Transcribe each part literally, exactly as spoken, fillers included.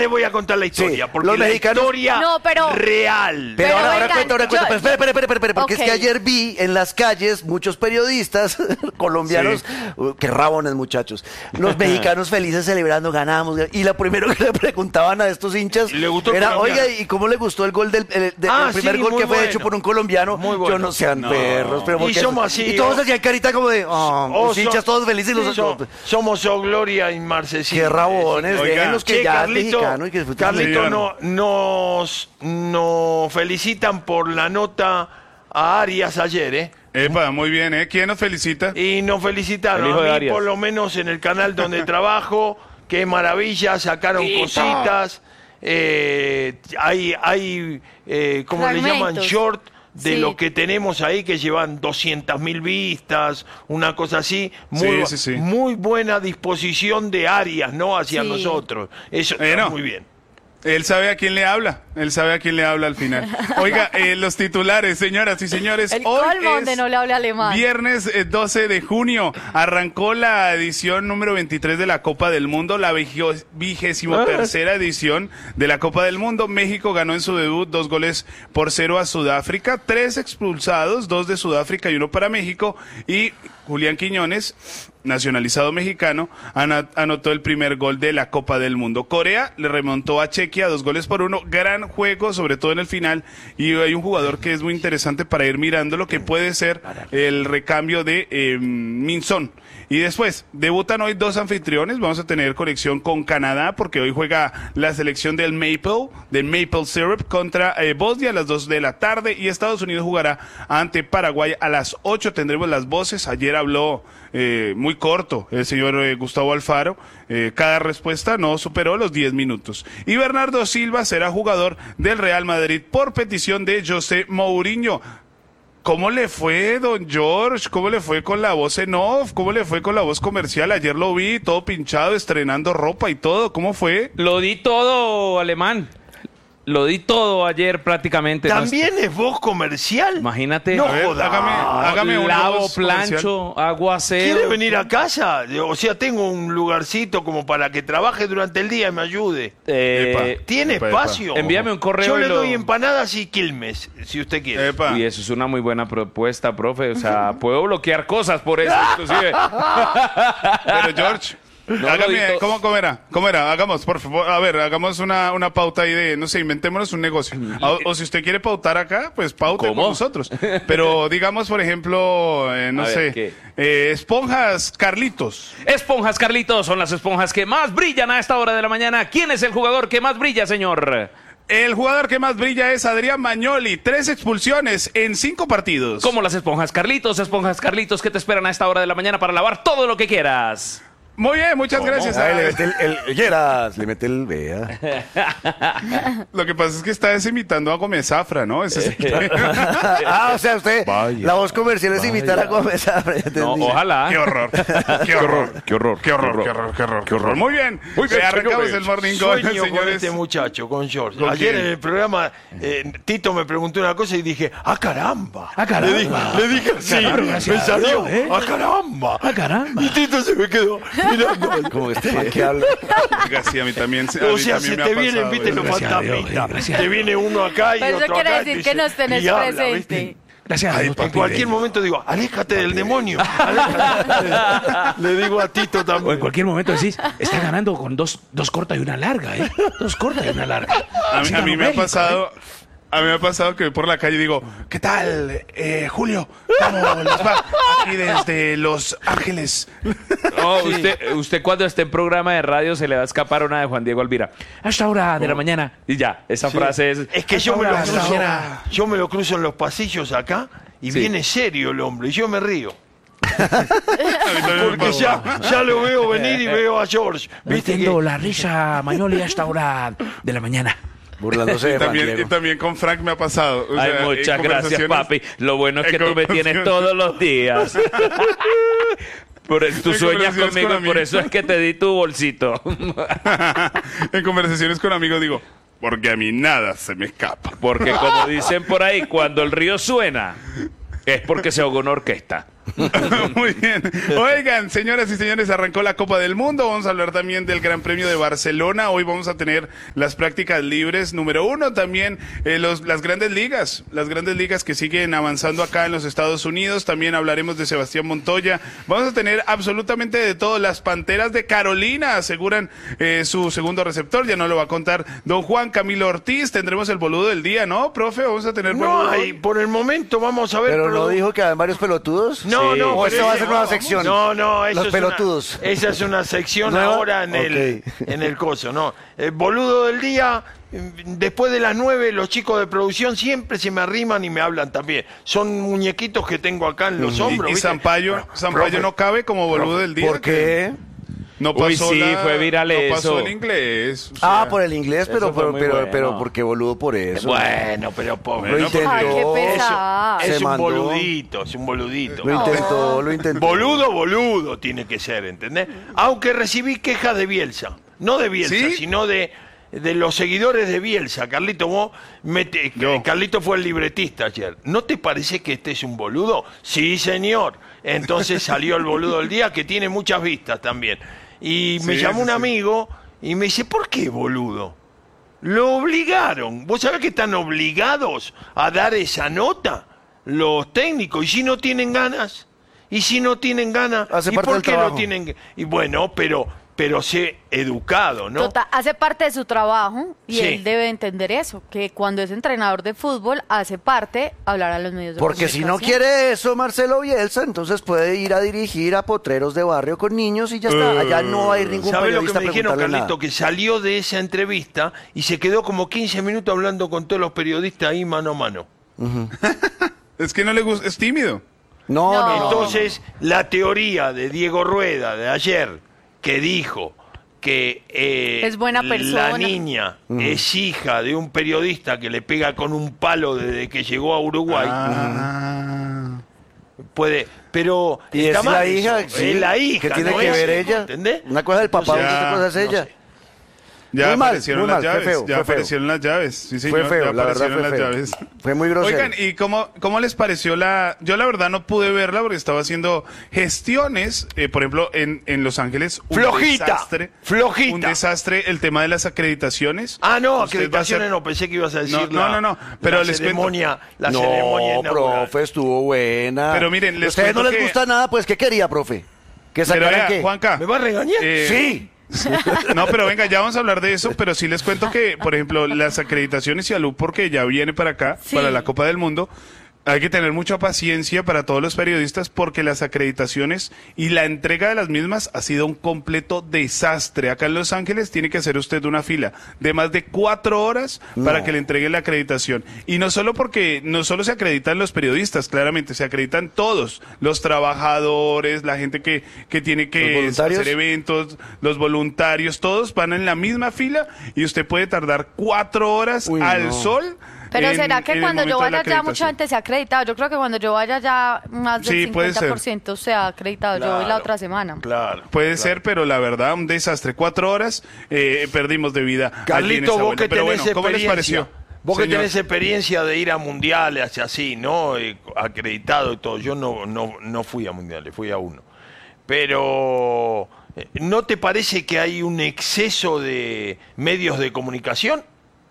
les voy a contar la historia, Sí, porque los la mexicanos- historia No, pero- real. Pero, Pero ahora, ahora vengan, cuenta, ahora cuenta. yo- Pero espera, espera, espera, espera, porque Ok. es que ayer vi en las calles muchos periodistas colombianos, uh, qué rabones muchachos, los mexicanos felices celebrando, ganamos, y lo primero que le preguntaban a estos hinchas ¿Le gustó el era, colombiano? oiga, ¿y cómo le gustó el gol del el, de- Ah, el primer sí, gol muy que fue bueno. hecho por un colombiano? Muy bueno. Yo no sean No. perros, pero Y porque somos así, y todos ¿eh? hacían carita como de, oh, Oh, los hinchas so- todos felices, sí, los so- somos Oh Gloria y Marcesín. qué rabones, Oiga, déjenlos que Che, ya es Carlito, mexicano y que disfruten. Carlito Señor. no, nos, nos felicitan por la nota a Arias ayer, ¿eh? Epa, muy bien, ¿eh? ¿Quién nos felicita? Y nos felicitaron El hijo a de mí, Arias. por lo menos en el canal donde trabajo. Qué maravilla, sacaron cositas. Eh, hay, hay eh, ¿cómo le llaman? Fragmentos. Short de Sí. lo que tenemos ahí, que llevan doscientas mil vistas, una cosa así. Muy, Sí, bu- sí, sí. muy buena disposición de Arias, ¿no? Hacia Sí. nosotros. Eso está Bueno. muy bien. Él sabe a quién le habla. Él sabe a quién le habla al final. Oiga, eh, los titulares, señoras y señores. El hoy colmo es donde no le hable alemán. Viernes eh, doce de junio. Arrancó la edición número veintitrés de la Copa del Mundo, la vigio- vigésimo tercera edición de la Copa del Mundo. México ganó en su debut dos goles por cero a Sudáfrica. Tres expulsados, dos de Sudáfrica y uno para México. Y Julián Quiñones, nacionalizado mexicano, ana- anotó el primer gol de la Copa del Mundo. Corea le remontó a Chequia dos goles por uno. Gran juego, sobre todo en el final. Y hay un jugador que es muy interesante para ir mirando lo que puede ser el recambio de eh, Minson. Y después, debutan hoy dos anfitriones. Vamos a tener conexión con Canadá porque hoy juega la selección del Maple, del Maple Syrup contra eh, Bosnia a las dos de la tarde. Y Estados Unidos jugará ante Paraguay a las ocho. Tendremos las voces. Ayer habló eh, muy corto el señor eh, Gustavo Alfaro. Eh, cada respuesta no superó los diez minutos. Y Bernardo Silva será jugador del Real Madrid por petición de José Mourinho. ¿Cómo le fue, don George? ¿Cómo le fue con la voz en off? ¿Cómo le fue con la voz comercial? Ayer lo vi todo pinchado, estrenando ropa y todo. ¿Cómo fue? Lo di todo, alemán. Lo di todo ayer prácticamente. No ¿También es voz comercial? Imagínate. No A ver, joda. hágame, hágame una Lavo, voz plancho, aguacero. ¿Quiere venir a casa? O sea, tengo un lugarcito como para que trabaje durante el día y me ayude. Eh, Epa. ¿Tiene Epa, epa. espacio? Envíame un correo Yo y le lo- doy empanadas y quilmes, si usted quiere. Epa. Y eso es una muy buena propuesta, profe. O sea, puedo bloquear cosas por eso, inclusive. Pero George, No, hágame, lo di to- ¿cómo, ¿cómo era? ¿Cómo era? Hagamos, por favor, a ver, hagamos una, una pauta ahí de, no sé, inventémonos un negocio. O, o si usted quiere pautar acá, pues paute ¿Cómo? con nosotros. Pero digamos, por ejemplo, eh, no A ver, sé, ¿qué? eh, esponjas Carlitos. Esponjas, Carlitos, son las esponjas que más brillan a esta hora de la mañana. ¿Quién es el jugador que más brilla, señor? El jugador que más brilla es Adrián Magnoli, tres expulsiones en cinco partidos. Como las esponjas, Carlitos, esponjas, Carlitos, que te esperan a esta hora de la mañana para lavar todo lo que quieras. Muy bien, muchas gracias. Ahí a- le mete el, el Lleras, le mete el vea. Lo que pasa es que está imitando a Gómez Zafra, ¿no? Ese es el- Ah, o sea, usted, Vaya. la voz comercial es imitar a Gómez. No, ojalá. Qué horror. Qué horror. Qué horror. Qué horror, qué horror, qué horror, qué horror. Muy bien. Muy bien, Eh, arrancamos señores. el Morning Call, Sueño con señores. este muchacho, con George. ¿Con Ayer quién? en el programa, eh, Tito me preguntó una cosa y dije, ¡ah, caramba! ¡Ah, caramba! Le dije, le dije así, Claro, me gracias a salió, Dios, ¿eh? ¡ah, caramba! ¡Ah, caramba! Y Tito se me quedó mirando. Como este man que habla. Oiga, sí, a mí también. a O mí sea, también se me ha te vienen, pasado viste, eso. los Gracias a Dios, fantasmitas. eh, gracias. Te viene uno acá y Pero eso otro quiere acá. decir dice, que nos tenés y habla, presente. ¿viste? Gracias a Dios, En papi. cualquier momento digo, aléjate del demonio. Aléjate. Le digo a Tito O en también. cualquier momento decís, está ganando con dos, dos cortas y una larga, ¿eh? Dos cortas y una larga. A mí, Sí, a mí ganó me ha México, pasado. A mí me ha pasado que voy por la calle y digo, ¿qué tal, eh, Julio? ¿Cómo les va? Aquí desde Los Ángeles. No, usted, usted cuando esté en programa de radio se le va a escapar una de Juan Diego Alvira. A esta hora de la mañana. Y ya, esa frase es... Es que yo me, lo Ahora, cruzo, ahora. yo me lo cruzo en los pasillos acá y Sí. viene serio el hombre y yo me río. A mí también me Porque pasó. ya, ya lo veo venir y veo a George. No ¿Viste entiendo que la risa, Mañoli, a esta hora de la mañana. Burlándose de Y Juan también, Diego. y también con Frank me ha pasado. O Ay, sea, en muchas gracias, conversaciones- papi. Lo bueno es que en tú me tienes conversaciones- todos los días. Por eso, tú En sueñas conversaciones conmigo con y por amigos. eso es que te di tu bolsito. En conversaciones con amigos digo, porque a mí nada se me escapa. Porque como dicen por ahí, cuando el río suena, es porque se ahogó una orquesta. Muy bien. Oigan, señoras y señores, arrancó la Copa del Mundo. Vamos a hablar también del Gran Premio de Barcelona. Hoy vamos a tener las prácticas libres número uno. También eh, los, las grandes ligas, las grandes ligas que siguen avanzando acá en los Estados Unidos. También hablaremos de Sebastián Montoya. Vamos a tener absolutamente de todo. Las Panteras de Carolina aseguran eh, su segundo receptor. Ya no lo va a contar don Juan Camilo Ortiz. Tendremos el boludo del día, ¿no, profe? Vamos a tener No boludo. hay, por el momento vamos a ver. Pero no dijo que había varios pelotudos. No, Sí. no, O pero esto va a ese- ser nueva sección. No, no, eso Los es una- pelotudos. esa es una sección ¿Nueva? ahora en el Ok. en el coso, no. El boludo del día, después de las nueve, los chicos de producción siempre se me arriman y me hablan también. Son muñequitos que tengo acá en los Y, hombros. y ¿viste? Zampayo, Bueno, Zampayo profe, no cabe como boludo del día. ¿Por qué? No Uy, pasó sí, la- fue viral no eso. pasó el inglés. o sea, Ah, por el inglés, pero, Eso fue pero, muy pero, bueno. pero ¿por qué boludo por eso? Bueno, pero pobre. Lo Bueno, intentó. Ay, qué Eso, pesada. es Se un mandó. boludito, es un boludito. Lo intentó, lo intentó. Boludo, boludo tiene que ser, ¿entendés? Aunque recibí quejas de Bielsa, no de Bielsa, ¿Sí? sino de, de los seguidores de Bielsa. Carlito, vos, mete- No. Carlito fue el libretista ayer. ¿No te parece que este es un boludo? Sí, señor. Entonces salió el boludo del día, que tiene muchas vistas también. Y me Sí, llamó sí, un sí. amigo y me dice, ¿por qué boludo? Lo obligaron. ¿Vos sabés que están obligados a dar esa nota los técnicos? Y si no tienen ganas, y si no tienen ganas, Hace ¿y parte por del qué trabajo. no tienen? Y bueno, pero, pero sé educado, ¿no? Total, hace parte de su trabajo y Sí. él debe entender eso, que cuando es entrenador de fútbol hace parte hablar a los medios de Porque si no comunicación. quiere eso Marcelo Bielsa, entonces puede ir a dirigir a potreros de barrio con niños y ya está. Allá no va a ir ningún ¿Sabés lo que periodista me a dijeron, preguntarle Carlito? nada. Que salió de esa entrevista y se quedó como quince minutos hablando con todos los periodistas ahí mano a mano. Es que no le gusta, es tímido. No, no, No. no. Entonces, la teoría de Diego Rueda de ayer, que dijo que eh, Es buena persona. la niña es hija de un periodista que le pega con un palo desde que llegó a Uruguay, Ah. puede, pero Y está es mal la eso, hija, sí. es la hija, ¿Qué tiene no que es ver el hijo, ella? ¿entendés? Una cosa es el papá, Entonces, otra cosa es no ella. sé. Ya Muy mal, aparecieron muy las mal, fue llaves. feo, ya fue feo. aparecieron las llaves. Sí, señor, Fue feo, ya la verdad aparecieron fue las feo. llaves. Fue muy grosero. Oigan, ¿y cómo, cómo les pareció la...? Yo la verdad no pude verla porque estaba haciendo gestiones, eh, por ejemplo, en, en Los Ángeles. Un Flojita, desastre, flojita. Un desastre el tema de las acreditaciones. Ah, no, Usted va a acreditaciones hacer- no, pensé que ibas a decir No, no, la- no, no, pero la les cuento. ceremonia, la no, ceremonia inaugural. profe, estuvo buena. Pero miren, les ¿A ustedes no cuento les que- gusta nada? Pues, ¿qué quería, profe? ¿Que Pero sacaran vea, qué? Juanca. ¿Me va a regañar? eh, Sí. No, pero venga, ya vamos a hablar de eso, pero sí les cuento que, por ejemplo, las acreditaciones y Alú, porque ya viene para acá, Sí. para la Copa del Mundo, hay que tener mucha paciencia para todos los periodistas porque las acreditaciones y la entrega de las mismas ha sido un completo desastre. Acá en Los Ángeles tiene que hacer usted una fila de más de cuatro horas para No. que le entregue la acreditación. Y no solo porque, no solo se acreditan los periodistas, claramente, se acreditan todos, los trabajadores, la gente que, que tiene ¿Los que voluntarios? hacer eventos, los voluntarios, todos van en la misma fila y usted puede tardar cuatro horas Uy, al no. sol. Pero en- será que en el cuando yo momento de la vaya ya mucha acreditación. gente se ha acreditado. Yo creo que cuando yo vaya ya más del Sí, puede ser. cincuenta por ciento se ha acreditado. Yo voy la Claro, otra semana. Claro. Puede claro. ser, pero la verdad, un desastre. Cuatro horas eh, perdimos de vida. allí en Carlito, esa vos vuelta. que Pero tenés bueno, ¿cómo les experiencia, pareció? vos que señor? tenés experiencia de ir a mundiales así, ¿no? Eh, acreditado y todo. Yo no, no, no fui a mundiales, fui a uno. Pero, eh, ¿no te parece que hay un exceso de medios de comunicación?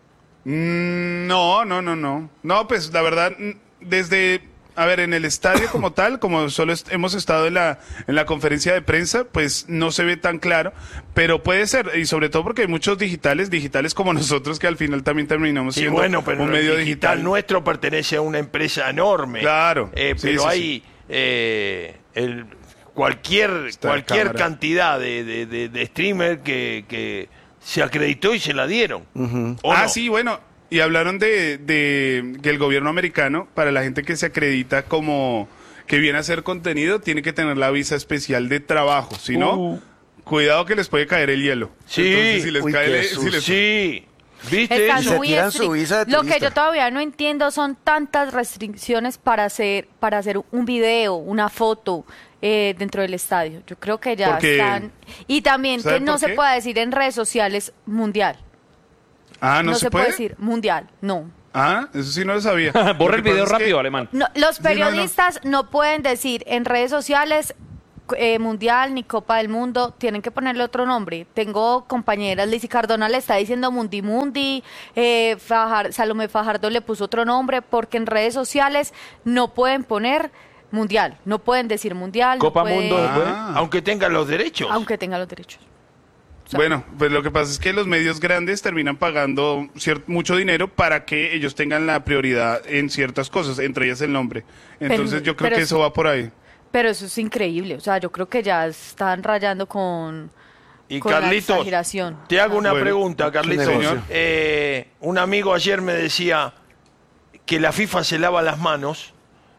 Mm, no, no, no, no. No, pues la verdad, mm, desde, a ver, en el estadio como tal, como solo est- hemos estado en la, en la conferencia de prensa, pues no se ve tan claro, pero puede ser, y sobre todo porque hay muchos digitales, digitales como nosotros, que al final también terminamos Sí, siendo bueno, pero un el medio digital, digital. nuestro pertenece a una empresa enorme. Claro, Eh, sí, pero sí, hay sí. eh, el, cualquier, Esta cualquier cámara. cantidad de, de, de, de streamer que, que se acreditó y se la dieron. ¿O Ah, no? sí, bueno, y hablaron de, de que el gobierno americano, para la gente que se acredita como que viene a hacer contenido, tiene que tener la visa especial de trabajo, si no, Uh. cuidado que les puede caer el hielo. Sí. Entonces, si les Uy, cae qué el- si susto. les- Sí, ¿viste Están Y eso? se muy tiran su estric- visa de Lo que turista. yo todavía no entiendo son tantas restricciones para hacer para hacer un video, una foto eh, dentro del estadio. Yo creo que ya Porque- están y también ¿sabe que no por se qué? puede decir en redes sociales mundial. Ah, ¿no, No, se, se puede decir mundial, no. Ah, eso sí no lo sabía. Borra Lo el que video pasa es que- rápido, Alemán. No, los Sí, no, no. periodistas no, pueden decir en redes sociales eh, Mundial ni Copa del Mundo, tienen que ponerle otro nombre. Tengo compañeras, Lizzy Cardona le está diciendo Mundi Mundi, eh, Fajar, Salomé Fajardo le puso otro nombre, porque en redes sociales no pueden poner Mundial, no pueden decir Mundial, no Copa pueden- Mundo, ¿después? Ah. Aunque tengan los derechos. aunque tengan los derechos. sea, Bueno, pues lo que pasa es que los medios grandes terminan pagando cier- mucho dinero para que ellos tengan la prioridad en ciertas cosas, entre ellas el nombre. Entonces Pero- yo creo pero que es- eso va por ahí. Pero eso es increíble, o sea, yo creo que ya están rayando con, Y con la Carlitos, exageración. te hago una Bueno, pregunta, Carlitos. negocio. Eh, un amigo ayer me decía que la FIFA se lava las manos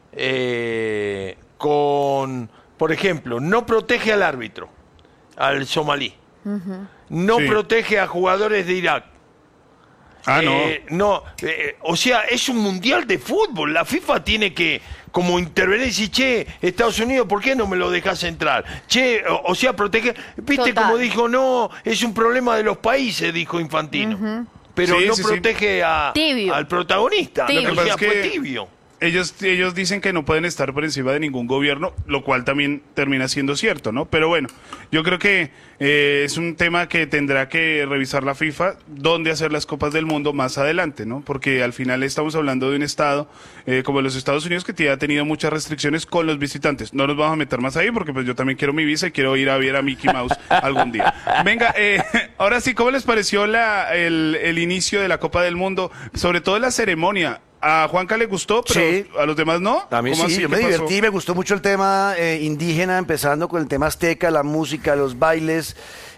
eh, con, por ejemplo, no protege al árbitro, al somalí, no Sí. protege a jugadores de Irak. Ah, no. Eh, no, eh, o sea, es un mundial de fútbol. La FIFA tiene que como intervenir y decir, che, Estados Unidos, ¿por qué no me lo dejas entrar? Che, o, o sea, protege. Viste Total. como dijo, no, es un problema de los países, dijo Infantino. Pero Sí, no sí, sí. protege a, Tibio. al protagonista. Tibio. Lo que Lo que decía pasa es fue que- tibio. Ellos, ellos dicen que no pueden estar por encima de ningún gobierno, lo cual también termina siendo cierto, ¿no? Pero bueno, yo creo que eh, es un tema que tendrá que revisar la FIFA, dónde hacer las Copas del Mundo más adelante, ¿no? Porque al final estamos hablando de un estado eh, como los Estados Unidos que ha tenido muchas restricciones con los visitantes. No nos vamos a meter más ahí porque pues yo también quiero mi visa y quiero ir a ver a Mickey Mouse algún día. Venga, eh, ahora sí, ¿cómo les pareció la, el, el inicio de la Copa del Mundo? Sobre todo la ceremonia. A Juanca le gustó, pero Sí. a los demás no. A mí ¿Cómo sí, así? yo ¿Qué me pasó? divertí, me gustó mucho el tema eh, indígena, empezando con el tema azteca, la música, los bailes,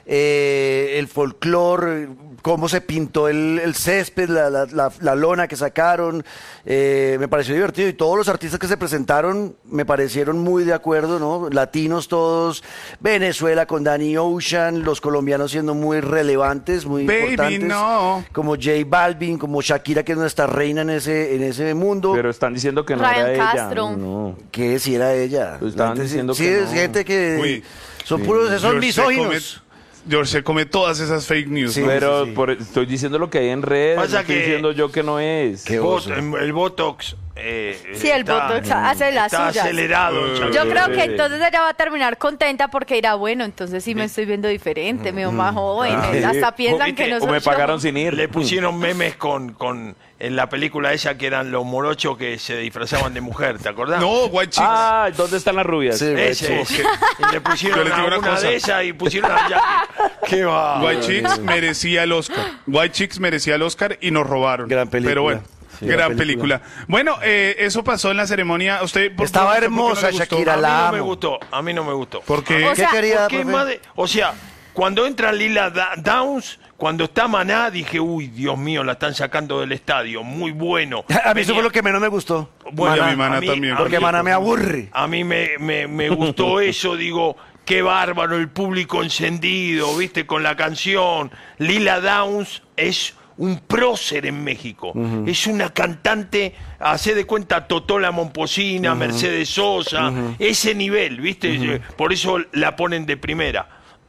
eh, el folclore, cómo se pintó el, el césped, la, la- la- la lona que sacaron, eh, me pareció divertido y todos los artistas que se presentaron me parecieron muy de acuerdo, ¿no? Latinos todos, Venezuela con Danny Ocean, los colombianos siendo muy relevantes, muy Baby, importantes, no. como J Balvin, como Shakira que es nuestra reina en ese, en ese mundo. Pero están diciendo que no Ryan era ella. Castro. No. Que si era ella. Pues estaban La gente- diciendo sí, que es no. gente que Uy, son puros, son George se come- misóginos. George se come todas esas fake news. Sí, ¿no? Pero sí. por- estoy diciendo lo que hay en redes, Pasa no estoy que- diciendo yo que no es. Qué Bot- oso. el Botox. eh, Sí, el está- Botox hace las está suyas. acelerado. Eh, Yo Chaco. creo que Sí. entonces ella va a terminar contenta porque dirá, bueno, entonces sí me estoy viendo diferente, me veo más joven, hasta piensan ¿Viste? que no O soy me yo. pagaron sin ir. Le pusieron memes con, con en la película esa que eran los morochos que se disfrazaban de mujer, ¿te acordás? No, White Chicks. Ah, ¿dónde están las rubias? Sí. Ese, ese. Y le pusieron Yo les a digo una, una cosa. de esas y pusieron a Jackie. ¿Qué va? White Chicks merecía el Oscar. White Chicks merecía el Oscar y nos robaron. Gran película. Pero bueno, Sí, gran gran película. Bueno, eh, eso pasó en la ceremonia. Usted por- Estaba por- ¿por qué no hermosa le gustó? Shakira. A mí la no me amo. gustó, a mí no me gustó. ¿Por qué? O ¿Qué sea, quería, Porque profe? más de- o sea, cuando entra Lila Da- Downs, cuando está Maná, dije, uy, Dios mío, la están sacando del estadio, muy bueno. A mí eso Venía- fue lo que menos me gustó. Bueno, Y a mi Maná también. Porque a mí- Maná me aburre. A mí me, me, me gustó eso, digo, qué bárbaro, el público encendido, viste, con la canción. Lila Downs es un prócer en México, es una cantante, hace de cuenta Totola Momposina, Mercedes Sosa, ese nivel, viste, por eso la ponen de primera.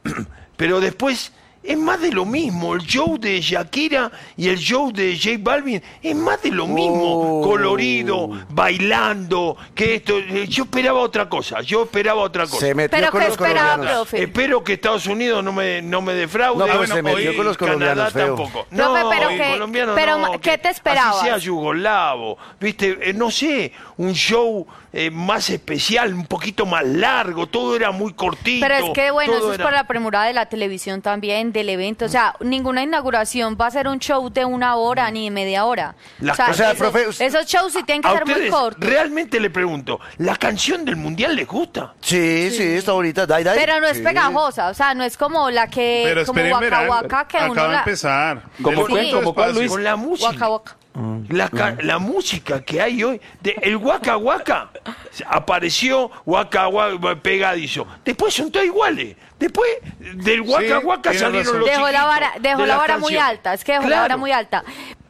Pero después es más de lo mismo, el show de Shakira y el show de J Balvin es más de lo mismo, Oh. colorido, bailando, que esto, eh, yo esperaba otra cosa, yo esperaba otra cosa. Se metió Pero con ¿qué los esperaba, colombianos. profe? Espero que Estados Unidos no me, no me defraude. No, pues Bueno, se metió hoy con los colombianos, Canadá feo. tampoco. Profe, No, pero hoy qué- colombiano pero no, ma- que ¿qué te esperabas? Así sea yugoslavo, viste, Eh, no sé, un show eh, más especial, un poquito más largo, todo era muy cortito. Pero es que bueno, todo eso es era- por la premura de la televisión también, del evento. O sea, ninguna inauguración va a ser un show de una hora ni de media hora. La- o sea, o sea, esos, profe, usted- esos shows sí tienen que A ser muy ustedes, cortos. realmente le pregunto, ¿la canción del mundial les gusta? Sí, sí, está bonita. Dai, dai. Pero no es Sí. pegajosa, o sea, no es como la que, Pero como esperen, Waka verán. Waka, que Acaba uno de la... empezar. ¿Cómo Denle cuál? poquito ¿Cómo cuál, espacio. Luis? Con la música. Waka Waka. La, ca- la música que hay hoy, de- el Waka Waka apareció Waka Waka pegadizo. Después son todos iguales. Después del Waka Sí, Waka tiene salieron razón. los Dejó la chiquitos vara, dejó de la las vara muy canciones. alta, es que dejó la Claro. vara muy alta.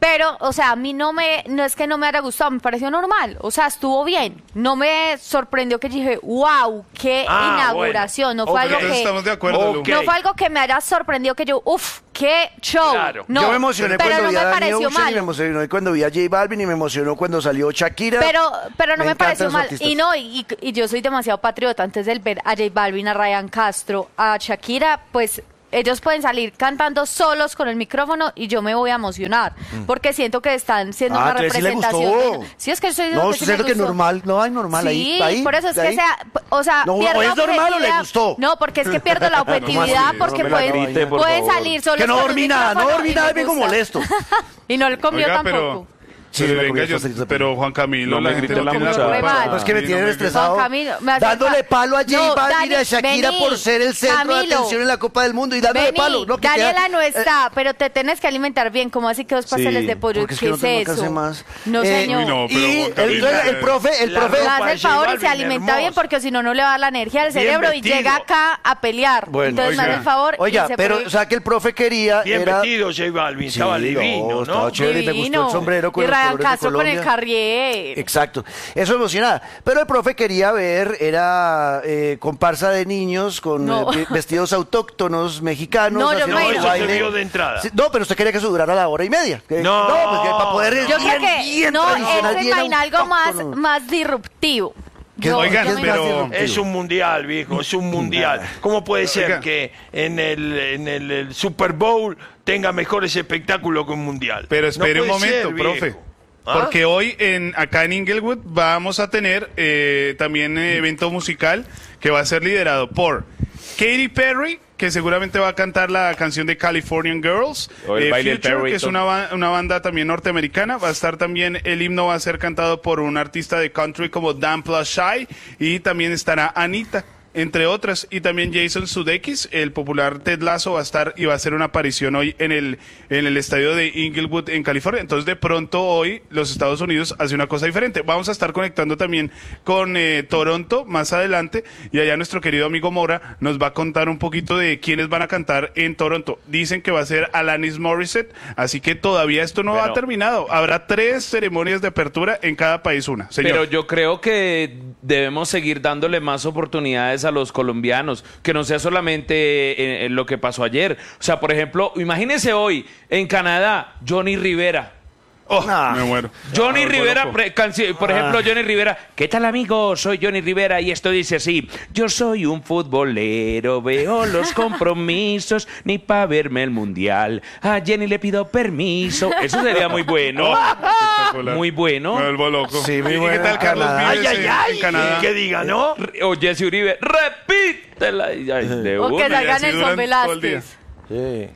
Pero, o sea, a mí no me, no es que no me haya gustado, me pareció normal. O sea, estuvo bien. No me sorprendió que dije, wow, qué Ah, inauguración. bueno. No fue Ok. algo Entonces que... estamos de acuerdo, Lu. Ok. No fue algo que me haya sorprendido que yo, uff, qué show. Claro. No, Yo me emocioné pero cuando no vi me a Danny pareció Ocean y me malo. emocioné cuando vi a J Balvin y me emocionó cuando salió Shakira. Pero, pero no me, encantan pareció los mal. artistas. Y no, y, y yo soy demasiado patriota. Antes del ver a J Balvin, a Ryan Castro, a Shakira, pues ellos pueden salir cantando solos con el micrófono y yo me voy a emocionar. Porque siento que están siendo Ah, una entonces sí le representación. gustó. de- Sí, es que yo estoy diciendo No, que sí siento me que gustó. normal, no hay normal Sí, ahí, ahí, por eso es que ahí. sea, o sea, No, pierdo o es normal o le objetividad. gustó. No, porque es que pierdo la objetividad, así? porque No me la pueden, grite, por pueden favor. salir solos Que no con un dormí nada, no micrófono dormí y nada me y vengo gusta. molesto. Y no le comió Oiga, tampoco. pero, Sí, pero me venga, comí yo- esta salsa. pero Juan Camilo, No la me gente grite no la tiene la muchacha. culpa. Mal. No, es que me Sí, tienen no estresado. Juan Camilo, me hace dándole fa- palo a J No, Balvin y a Dani, Shakira vení. por ser el centro de Camilo. atención en la Copa del Mundo y dándole Vení, palo. No, que Daniela queda- no eh, está, pero te tenés que alimentar bien. ¿Cómo así que dos pasteles Sí, de pollo? porque es ¿Qué que es no tengo eso? que más. No, Eh, señor. Uy, no, pero y Juan el, Camilo, el profe, el la profe. Me ropa hace de el J favor y Balvin, se alimenta bien hermosa. porque si no, no le va a dar la energía al Bien cerebro y vestido. llega acá a pelear. Bueno, Entonces me oiga. hace el favor y Oiga, se pero, puede- o sea, que el profe quería Bien era... vestido J Balvin, Sí, estaba no, divino, estaba ¿no? chévere. y me gustó el sombrero con y los Ryan colores de Castro con el Colombia. Carrier. Exacto, eso emocionaba. Pero el profe quería ver, era eh, comparsa de niños con No. eh, vestidos autóctonos mexicanos. No, yo haciendo me un imagino. Eso se baile. vio de entrada. Sí, no, pero usted quería que eso durara la hora y media. Que- No. pues que para poder Yo bien, creo que bien no, tradicional, él se bien imagina algo más, autóctono. más disruptivo. ¿Qué- Yo- Oigan, yo qué me- es más pero- disruptivo? Es un mundial, viejo, es un mundial. ¿Cómo puede ser Oiga. que en el, en el, el Super Bowl tenga mejores espectáculos que un mundial? Pero espere No un puede momento, ser, profe. viejo. ¿Ah? Porque hoy en acá en Inglewood vamos a tener eh, también eh, evento musical que va a ser liderado por Katy Perry, que seguramente va a cantar la canción de Californian Girls, O el baile del Future, que perrito. es una, ba- una banda también norteamericana, va a estar también, el himno va a ser cantado por un artista de country como Dan Plus Shy, y también estará Anita, entre otras, y también Jason Sudeikis, el popular Ted Lasso, va a estar y va a hacer una aparición hoy en el en el estadio de Inglewood en California. Entonces, de pronto hoy los Estados Unidos hace una cosa diferente. Vamos a estar conectando también con eh, Toronto más adelante, y allá nuestro querido amigo Mora nos va a contar un poquito de quiénes van a cantar en Toronto. Dicen que va a ser Alanis Morissette, así que todavía esto no Pero- ha terminado. Habrá tres ceremonias de apertura en cada país una. Señor. Pero yo creo que debemos seguir dándole más oportunidades a los colombianos, que no sea solamente en, en lo que pasó ayer. O sea, por ejemplo, imagínense hoy en Canadá, Johnny Rivera. Oh, Ah. me muero. Johnny Ah, Rivera, loco. pre- canci- por ejemplo, Johnny Rivera, ¿qué tal amigos? Soy Johnny Rivera y esto dice así: yo soy un futbolero, veo los compromisos, ni para verme el mundial. A Jenny le pido permiso. Eso sería muy bueno. Espectacular. Muy bueno. Me vuelvo loco. Sí, muy ¿Y bueno qué tal en Carlos Canadá. Ay, Vives ay, en- ay, en Canadá? que diga, ¿no? O Jesse Uribe, repítela. Y ay, de O que una. salga así Nelson duran todo el día. Velázquez. Sí.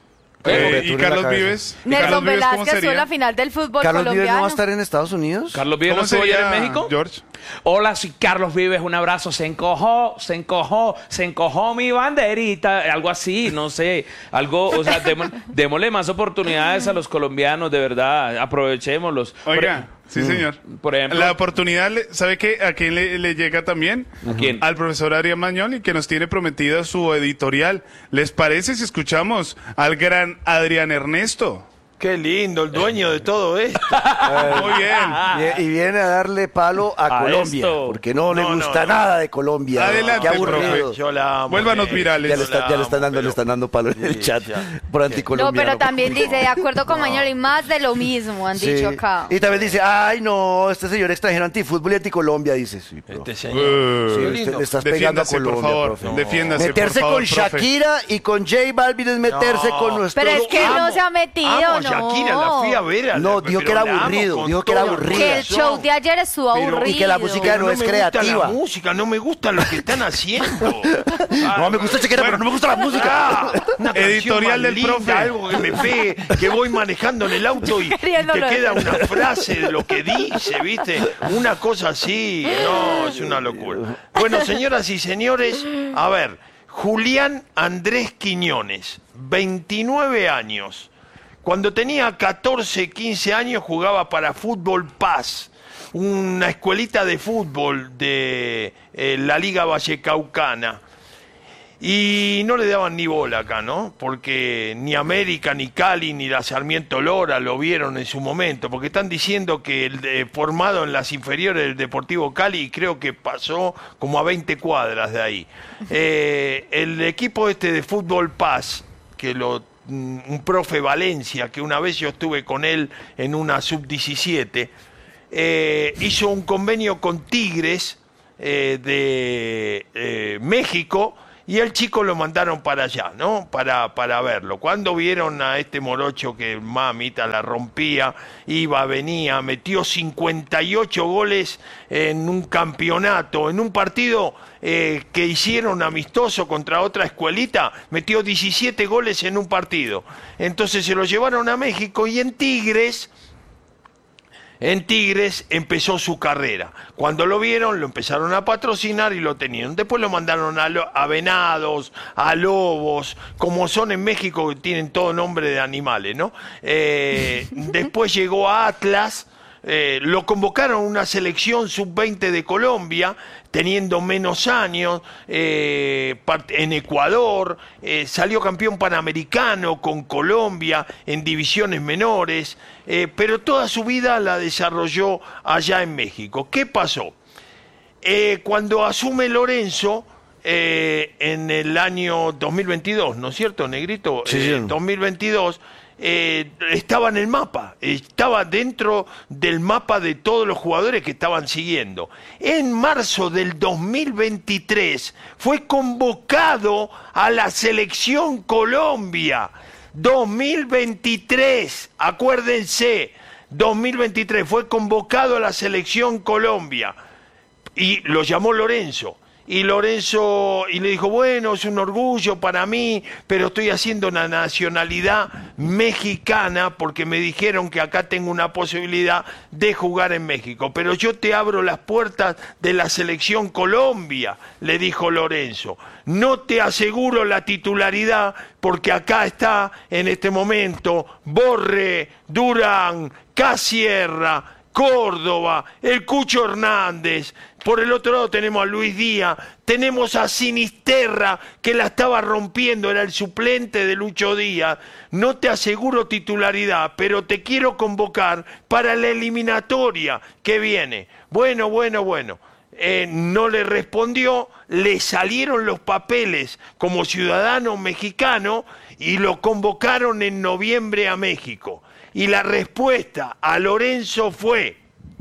Eh, Tú ¿Y en la Carlos cabeza. Vives? ¿Y Nelson Carlos Vives cómo Velázquez fue sería? la final del fútbol Carlos Vives colombiano. no va a estar en Estados Unidos. Carlos Vives no ¿Cómo estuvo ayer sería, en México. George? Hola, soy Carlos Vives, un abrazo. Se encojó, se encojó, se encojó mi banderita, algo así, no sé, algo, o sea, démosle, démosle más oportunidades a los colombianos, de verdad, aprovechémoslos. Oiga, sí, señor. por ejemplo- La oportunidad, le- ¿sabe qué? ¿A quién le, le llega también? ¿A quién? Al profesor Adrián Magnoli, que nos tiene prometida su editorial. ¿Les parece si escuchamos al gran Adrián Ernesto? Qué lindo, el dueño de todo esto. Muy bien. Y, y viene a darle palo a, A Colombia, esto. porque no, le No, no, gusta no. nada de Colombia. Adelante, Qué aburrido. profe. Yo la amo. Vuélvanos eh. virales. Ya le, Yo está- la ya le están amo, dando, le pero- están dando palo en el Sí, chat ya. por No, anticolombiano. pero también dice, de acuerdo con Mañoli, más de lo mismo, han Sí. dicho acá. Y también dice, ay no, este señor extranjero antifútbol y anticolombia, dice. Sí, pero- Este señor. Eh, sí, Qué usted lindo. le estás pegando a Defiéndase, Colombia, por favor. profe. Defiéndase, Meterse por favor, con profe. Shakira y con J Balvin es meterse No. con nuestro... Pero es que Amo, no se ha metido, amo a no. Shakira, la fui a ver. a la- No, dijo pero que era la amo aburrido, con dijo que era todo el aburrido. Que el show de ayer estuvo Pero- aburrido. y que la música Pero no es me gusta creativa. la música, no me gusta lo que están haciendo. No, me gusta Shakira, pero no me gusta la música. Ah, una canción Editorial más del linda, profe. algo que me pegue, que voy manejando en el auto y, y te Queriéndolo queda hacer. una frase de lo que dice, ¿viste? Una cosa así, no, es una locura. Bueno, señoras y señores, a ver, Julián Andrés Quiñones, veintinueve años. Cuando tenía catorce, quince años jugaba para Fútbol Paz, una escuelita de fútbol de eh, la Liga Vallecaucana. Y no le daban ni bola acá, ¿no? Porque ni América, ni Cali, ni la Sarmiento Lora lo vieron en su momento, porque están diciendo que el de, formado en las inferiores del Deportivo Cali, creo que pasó como a veinte cuadras de ahí. Eh, el equipo este de Fútbol Paz, que lo un profe Valencia, que una vez yo estuve con él en una sub diecisiete, eh, hizo un convenio con Tigres eh, de eh, México, y el chico lo mandaron para allá, ¿no? Para, para verlo. Cuando vieron a este morocho que mamita la rompía, iba, venía, metió cincuenta y ocho goles en un campeonato, en un partido eh, que hicieron amistoso contra otra escuelita, metió diecisiete goles en un partido. Entonces se lo llevaron a México y en Tigres... En Tigres empezó su carrera. Cuando lo vieron, lo empezaron a patrocinar y lo tenían. Después lo mandaron a, lo, a venados, a lobos, como son en México, que tienen todo nombre de animales, ¿no? Eh, después llegó a Atlas. Eh, lo convocaron a una selección sub veinte de Colombia, teniendo menos años, eh, en Ecuador, eh, salió campeón panamericano con Colombia en divisiones menores, eh, pero toda su vida la desarrolló allá en México. ¿Qué pasó? Eh, cuando asume Lorenzo, eh, en el año dos mil veintidós, ¿no es cierto, Negrito? Sí, eh, sí. dos mil veintidós, Eh, estaba en el mapa, estaba dentro del mapa de todos los jugadores que estaban siguiendo. En marzo del dos mil veintitrés fue convocado a la selección Colombia. dos mil veintitrés, acuérdense, dos mil veintitrés fue convocado a la selección Colombia y lo llamó Lorenzo. Y Lorenzo y le dijo, bueno, es un orgullo para mí, pero estoy haciendo una nacionalidad mexicana porque me dijeron que acá tengo una posibilidad de jugar en México. Pero yo te abro las puertas de la selección Colombia, le dijo Lorenzo. No te aseguro la titularidad porque acá está en este momento Borré, Durán, Casierra, Córdoba, el Cucho Hernández. Por el otro lado tenemos a Luis Díaz, tenemos a Sinisterra, que la estaba rompiendo, era el suplente de Lucho Díaz. No te aseguro titularidad, pero te quiero convocar para la eliminatoria que viene. Bueno, bueno, bueno. Eh, no le respondió, le salieron los papeles como ciudadano mexicano y lo convocaron en noviembre a México. Y la respuesta a Lorenzo fue: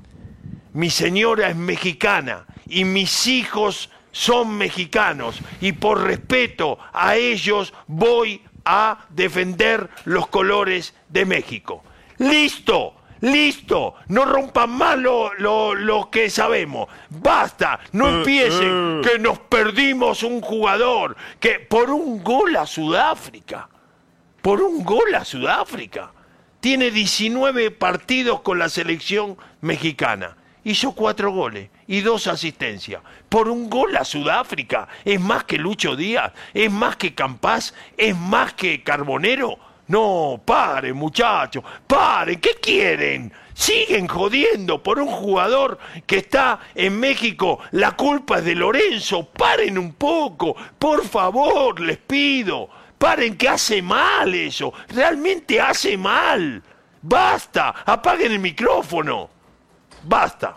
mi señora es mexicana y mis hijos son mexicanos y por respeto a ellos voy a defender los colores de México. ¡Listo! ¡Listo! No rompan más lo, lo, lo que sabemos. ¡Basta! No empiecen que nos perdimos un jugador que por un gol a Sudáfrica, por un gol a Sudáfrica, tiene diecinueve partidos con la selección mexicana. Hizo cuatro goles y dos asistencias. Por un gol a Sudáfrica. ¿Es más que Lucho Díaz? ¿Es más que Campás? ¿Es más que Carbonero? No, paren, muchachos, paren. ¿Qué quieren? Siguen jodiendo por un jugador que está en México. La culpa es de Lorenzo. Paren un poco, por favor, les pido. Paren, que hace mal eso. Realmente hace mal. Basta, apaguen el micrófono. Basta.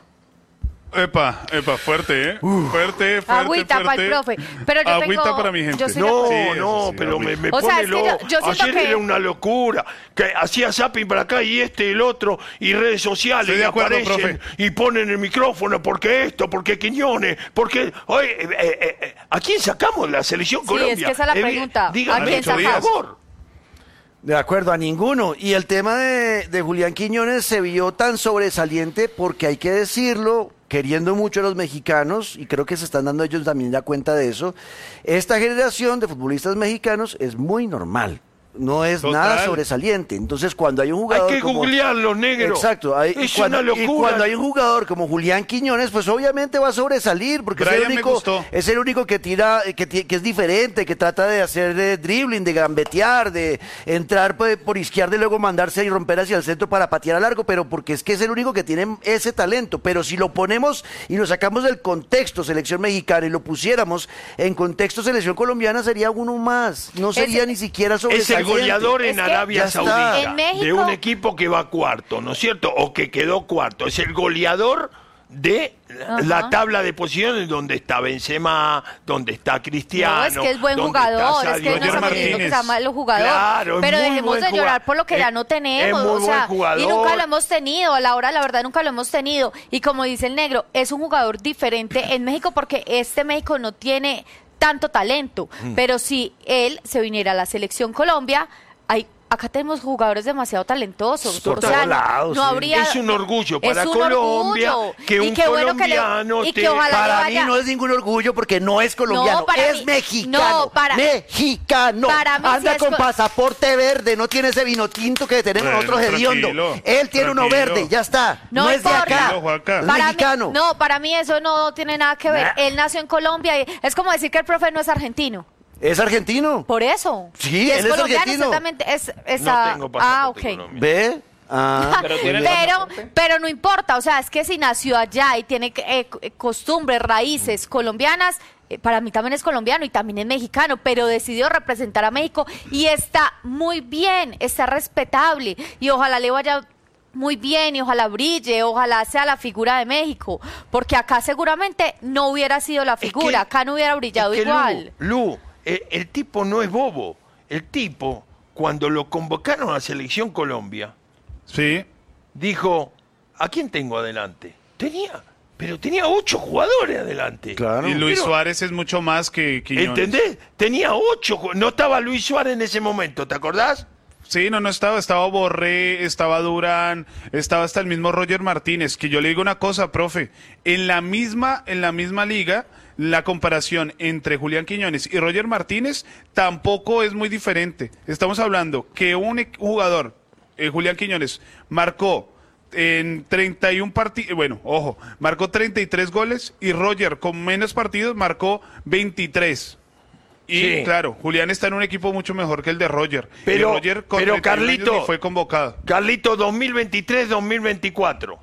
Epa, epa, fuerte, ¿eh? Fuerte, fuerte, Agüita fuerte. para el profe. Pero yo Agüita tengo, para mi gente. yo soy No, la- Sí, no, eso sí, pero me, agüita. me O sea, pone es que loco. yo- yo siento Ayer que- era una locura, que hacía zapping para acá y este y el otro, y redes sociales, Estoy de y acuerdo, aparecen profe. y ponen el micrófono, porque esto, porque Quiñones, porque... Oye, eh, eh, eh, ¿a quién sacamos de la selección Sí, Colombia? es que esa es la Eh, pregunta. díganme, ¿A quién por sacamos? favor. De acuerdo, a ninguno. Y el tema de, de Julián Quiñones se vio tan sobresaliente porque hay que decirlo, queriendo mucho a los mexicanos, y creo que se están dando ellos también ya cuenta de eso, esta generación de futbolistas mexicanos es muy normal. no es Total. nada sobresaliente. Entonces, cuando hay un jugador Hay que como... googlearlo, negro. Exacto. Hay, Es cuando, una y locura. cuando hay un jugador como Julián Quiñones, pues obviamente va a sobresalir, porque es el, Brian me único, gustó. es el único que tira, que, ti- que es diferente, que trata de hacer de dribbling, de gambetear, de entrar por, por izquierda y luego mandarse y romper hacia el centro para patear a largo, pero porque es que es el único que tiene ese talento. Pero si lo ponemos y lo sacamos del contexto selección mexicana y lo pusiéramos en contexto selección colombiana, sería uno más. No sería Es- ni siquiera Es el sobresaliente. goleador en Es que Arabia ya está. Saudita En México- de un equipo que va cuarto, ¿no es cierto? O que quedó cuarto. Es el goleador de Ajá. la tabla de posiciones donde está Benzema, donde está Cristiano. No, es que es buen donde está jugador, es que Sadio no estamos Roger diciendo que Martínez. sea malo jugador, Claro, es pero muy dejemos buen de llorar jugador. por lo que Es- ya no tenemos, es muy o sea, buen jugador. y nunca lo hemos tenido, a la hora, la verdad, nunca lo hemos tenido, y como dice el negro, es un jugador diferente en México porque este México no tiene tanto talento, Mm. pero si él se viniera a la selección Colombia, hay acá tenemos jugadores demasiado talentosos. Por o sea, todos no- lados, no sí. habría- Es un orgullo es para un Colombia orgullo. que Y un qué bueno que le- colombiano y que te- ojalá le Para vaya- mí no es ningún orgullo porque no es colombiano, No, para es mí- mexicano. no, para- mexicano. para mí Anda sí es con co- pasaporte verde, no tiene ese vino tinto que tenemos Bueno, nosotros hediondo. tranquilo, Él tiene uno tranquilo. verde, ya está. No, No es de importa. acá. Tranquilo, Juanca. Es Para mexicano. mí, no, para mí eso no tiene nada que ver. Nah. Él nació en Colombia y es como decir que el profe no es argentino. Es argentino. Por eso. Sí, Y él es colombiano, argentino. exactamente. Es, No esa- tengo ah, pasaporte ok. colombiano. ¿Ve? Ah, Pero tiene el Pero, pasaporte. pero no importa, o sea, es que si nació allá y tiene eh, c- costumbres, raíces colombianas, eh, para mí también es colombiano y también es mexicano, pero decidió representar a México y está muy bien, está respetable y ojalá le vaya muy bien y ojalá brille, ojalá sea la figura de México, porque acá seguramente no hubiera sido la Es que- figura, acá no hubiera brillado es que, igual. Lu, Lu, el, el tipo no es bobo. El tipo, cuando lo convocaron a la selección Colombia, Sí. dijo, ¿a quién tengo adelante? Tenía, pero tenía ocho jugadores adelante. claro. Y Luis Pero- Suárez es mucho más que Quiñones. ¿Entendés? Tenía ocho, ju- no estaba Luis Suárez en ese momento, ¿te acordás? Sí, no, no estaba, estaba Borré, estaba Durán, estaba hasta el mismo Roger Martínez, que yo le digo una cosa, profe, en la misma, en la misma liga, la comparación entre Julián Quiñones y Roger Martínez tampoco es muy diferente. Estamos hablando que un e- jugador, eh, Julián Quiñones, marcó en treinta y uno partidos, bueno, ojo, marcó treinta y tres goles y Roger con menos partidos marcó veintitrés. Y Sí. claro, Julián está en un equipo mucho mejor que el de Roger. Pero- y Roger con pero treinta y un años Carlito- ni fue convocado. Carlito, dos mil veintitrés dos mil veinticuatro.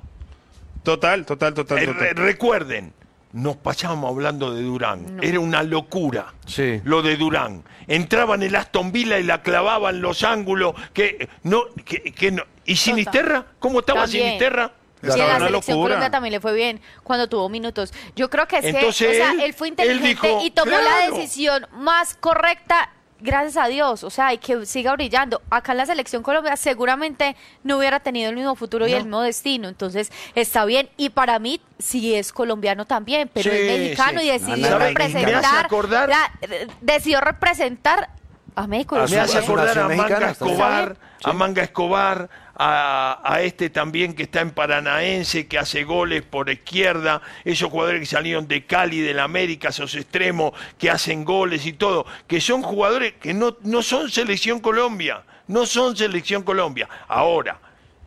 Total, total, total. Eh, total. re- recuerden, nos pasábamos hablando de Durán. Era una locura Sí. lo de Durán. Entraban en el Aston Villa y la clavaban los ángulos. Que, no, que, que no. ¿Y Sinisterra? ¿Cómo estaba También. Sinisterra? Y Estaba en la una selección locura. Colombia también le fue bien cuando tuvo minutos. Yo creo que es Entonces que, o sea, él- él fue él inteligente dijo, y tomó la claro. decisión más correcta, gracias a Dios. O sea, y que siga brillando. Acá en la selección Colombia seguramente no hubiera tenido el mismo futuro y No. el mismo destino. Entonces, está bien. Y para mí, sí es colombiano también, pero Sí, es mexicano sí. y decidió No, no, no, representar. me hace acordar- la- eh, decidió representar a México. y A lo su- Me hizo hace bien. acordar a nación Manga mexicana, está bien. Escobar, Está a Manga Escobar, a, a este también que está en Paranaense, que hace goles por izquierda, esos jugadores que salieron de Cali, del América, esos extremos que hacen goles y todo, que son jugadores que no, no son selección Colombia, no son selección Colombia. Ahora,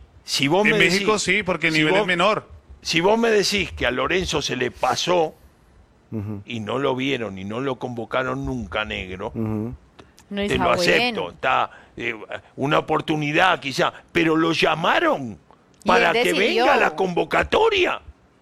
si vos En me México decís, sí, porque el si nivel vos- es menor. Si vos me decís que a Lorenzo se le pasó y no lo vieron y no lo convocaron nunca, negro, No te está lo bueno. acepto, está eh, una oportunidad quizá, pero lo llamaron Y para él que decidió. venga la convocatoria.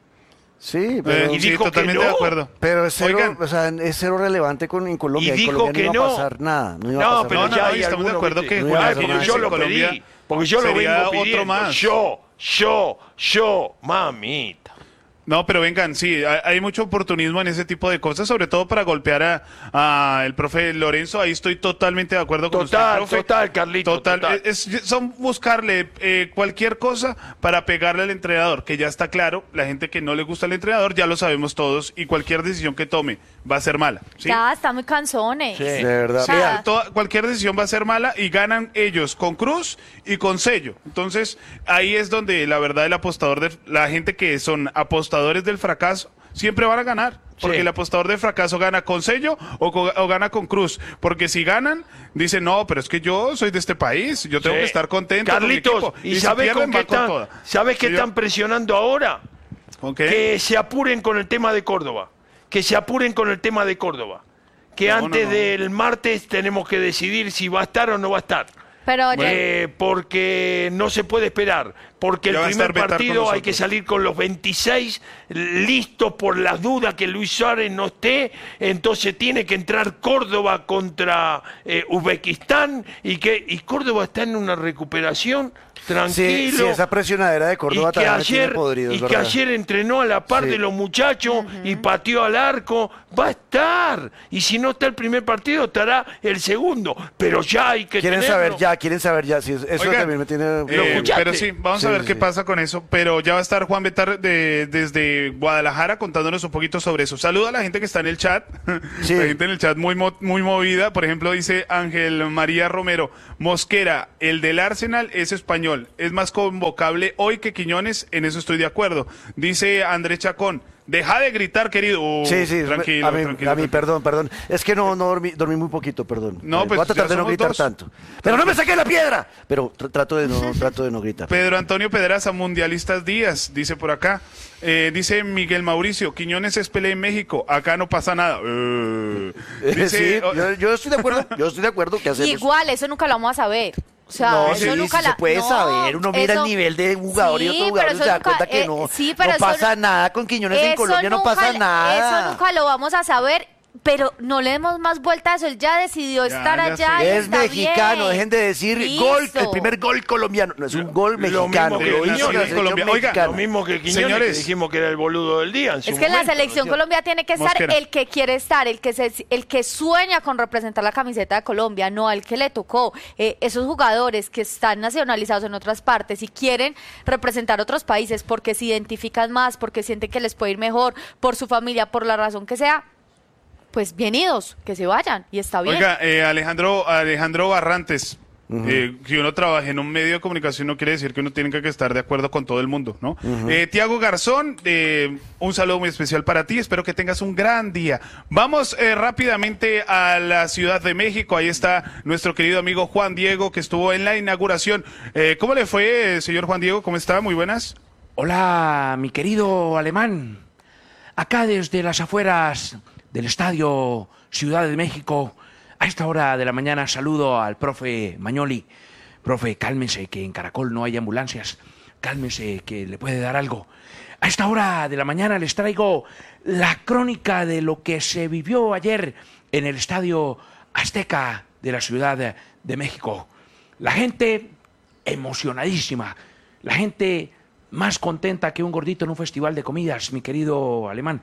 Sí, pero, Eh, y sí, dijo que totalmente no. de acuerdo. pero es cero, Oigan, o sea, es cero relevante con, en Colombia. Y En dijo Colombia que no iba a no. pasar nada. No, iba a No, pasar pero nada. no, ya no, hay y estamos de algunos, acuerdo ¿viste? que Julián Ay, porque Fernández yo en lo Colombia pedí, porque yo lo sería vengo otro pidiendo. más. Yo, yo, yo, mamita. No, pero vengan, sí, hay, hay mucho oportunismo en ese tipo de cosas, sobre todo para golpear a, a el profe Lorenzo. Ahí estoy totalmente de acuerdo con Total, usted, profe. total, Carlito, Total, total. es- son buscarle eh, cualquier cosa para pegarle al entrenador, que ya está claro, la gente que no le gusta al entrenador ya lo sabemos todos y cualquier decisión que tome va a ser mala. ¿sí? Ya, está muy cansones. Sí. De verdad. Sí. Vea, Toda- cualquier decisión va a ser mala y ganan ellos con cruz y con sello. Entonces, ahí es donde la verdad el apostador, de, la gente que son apostadores del fracaso, siempre van a ganar. Porque Sí. el apostador de fracaso gana con sello o, co- o gana con cruz. Porque si ganan, dicen, no, pero es que yo soy de este país, yo tengo Sí. que estar contento Carlitos, con mi equipo. ¿y, si sabes pierden, con qué van con están, toda. sabes qué Sí, yo- están presionando ahora? ¿Con qué? Que se apuren con el tema de Córdoba. Que se apuren con el tema de Córdoba. Que No, antes no, no. del martes tenemos que decidir si va a estar o no va a estar. Pero oye, Eh, porque no se puede esperar, porque Ya el va a estar primer Betar con partido hay que nosotros. salir con los veintiséis listos por las dudas que Luis Suárez no esté, entonces tiene que entrar Córdoba contra eh, Uzbekistán y que y Córdoba está en una recuperación Sí, tranquilo. sí, esa presionadera de Córdoba y que también me tiene ayer, podrido, es y que verdad. ayer entrenó a la par Sí. de los muchachos y pateó al arco, va a estar. Y si no está el primer partido, estará el segundo. Pero ya hay que Quieren tenerlo. saber ya, quieren saber ya. Sí, eso Oigan, también me tiene... Eh, escuchaste? pero sí, vamos Sí, a ver sí, qué sí. pasa con eso. Pero ya va a estar Juan Betar de- desde Guadalajara contándonos un poquito sobre eso. Saluda a la gente que está en el chat. Sí. La gente en el chat muy, mo- muy movida. Por ejemplo, dice Ángel María Romero. Mosquera, el del Arsenal es español. Es más convocable hoy que Quiñones. En eso estoy de acuerdo. Dice Andrés Chacón. Deja de gritar, querido. Uh, Sí, sí, tranquilo, a mí, tranquilo, a mí, tranquilo. perdón, perdón. Es que no, no dormí, dormí muy poquito, perdón. No, Eh, pues voy a tratar ya de no somos gritar dos. tanto. Pero no me saqué la piedra. Pero tr- trato de no, trato de no gritar. Pedro Antonio Pedraza, Mundialistas Díaz, dice por acá. Eh, dice Miguel Mauricio, Quiñones es pelea en México, acá no pasa nada. Eh, dice, Sí, oh, yo, yo estoy de acuerdo, yo estoy de acuerdo que hacemos. igual, eso nunca lo vamos a saber. O sea, No, eso sí, nunca sí la... se puede no, saber. Uno mira eso- el nivel de un jugador y Sí, otro pero jugador y eso se da nunca- cuenta que eh, no, sí, pero no eso pasa no- nada con Quiñones en Eso Colombia, no nunca pasa le- nada. Eso nunca lo vamos a saber, pero no le demos más vuelta a eso. Él ya decidió Ya, estar ya allá. sé. y Es está mexicano, bien. dejen de decir Listo. gol, el primer gol colombiano. No, es un gol Lo mexicano. mismo que Lo hizo Quiñones, la selección Colombia. Oiga, mexicana. Lo mismo que Quiñones, Señores. que dijimos que era el boludo del día. En su Es que en la momento, selección ¿no? Colombia tiene que estar Mosquera. el que quiere estar, el que se, el que sueña con representar la camiseta de Colombia, no al que le tocó. Eh, esos jugadores que están nacionalizados en otras partes y quieren representar otros países porque se identifican más, porque sienten que les puede ir mejor, por su familia, por la razón que sea, pues bienvenidos, que se vayan y está bien. Oiga, eh, Alejandro, Alejandro Barrantes, eh, que uno trabaje en un medio de comunicación no quiere decir que uno tiene que estar de acuerdo con todo el mundo, ¿no? Eh, Tiago Garzón, eh, un saludo muy especial para ti, espero que tengas un gran día. Vamos eh, rápidamente a la Ciudad de México, ahí está nuestro querido amigo Juan Diego, que estuvo en la inauguración. Eh, ¿Cómo le fue, eh, señor Juan Diego? ¿Cómo está? Muy buenas. Hola, mi querido alemán. Acá desde las afueras del estadio Ciudad de México, a esta hora de la mañana saludo al profe Mañoli. Profe, cálmese, que en Caracol no hay ambulancias. Cálmese, que le puede dar algo. A esta hora de la mañana les traigo la crónica de lo que se vivió ayer en el estadio Azteca de la Ciudad de México. La gente emocionadísima, la gente más contenta que un gordito en un festival de comidas, mi querido alemán.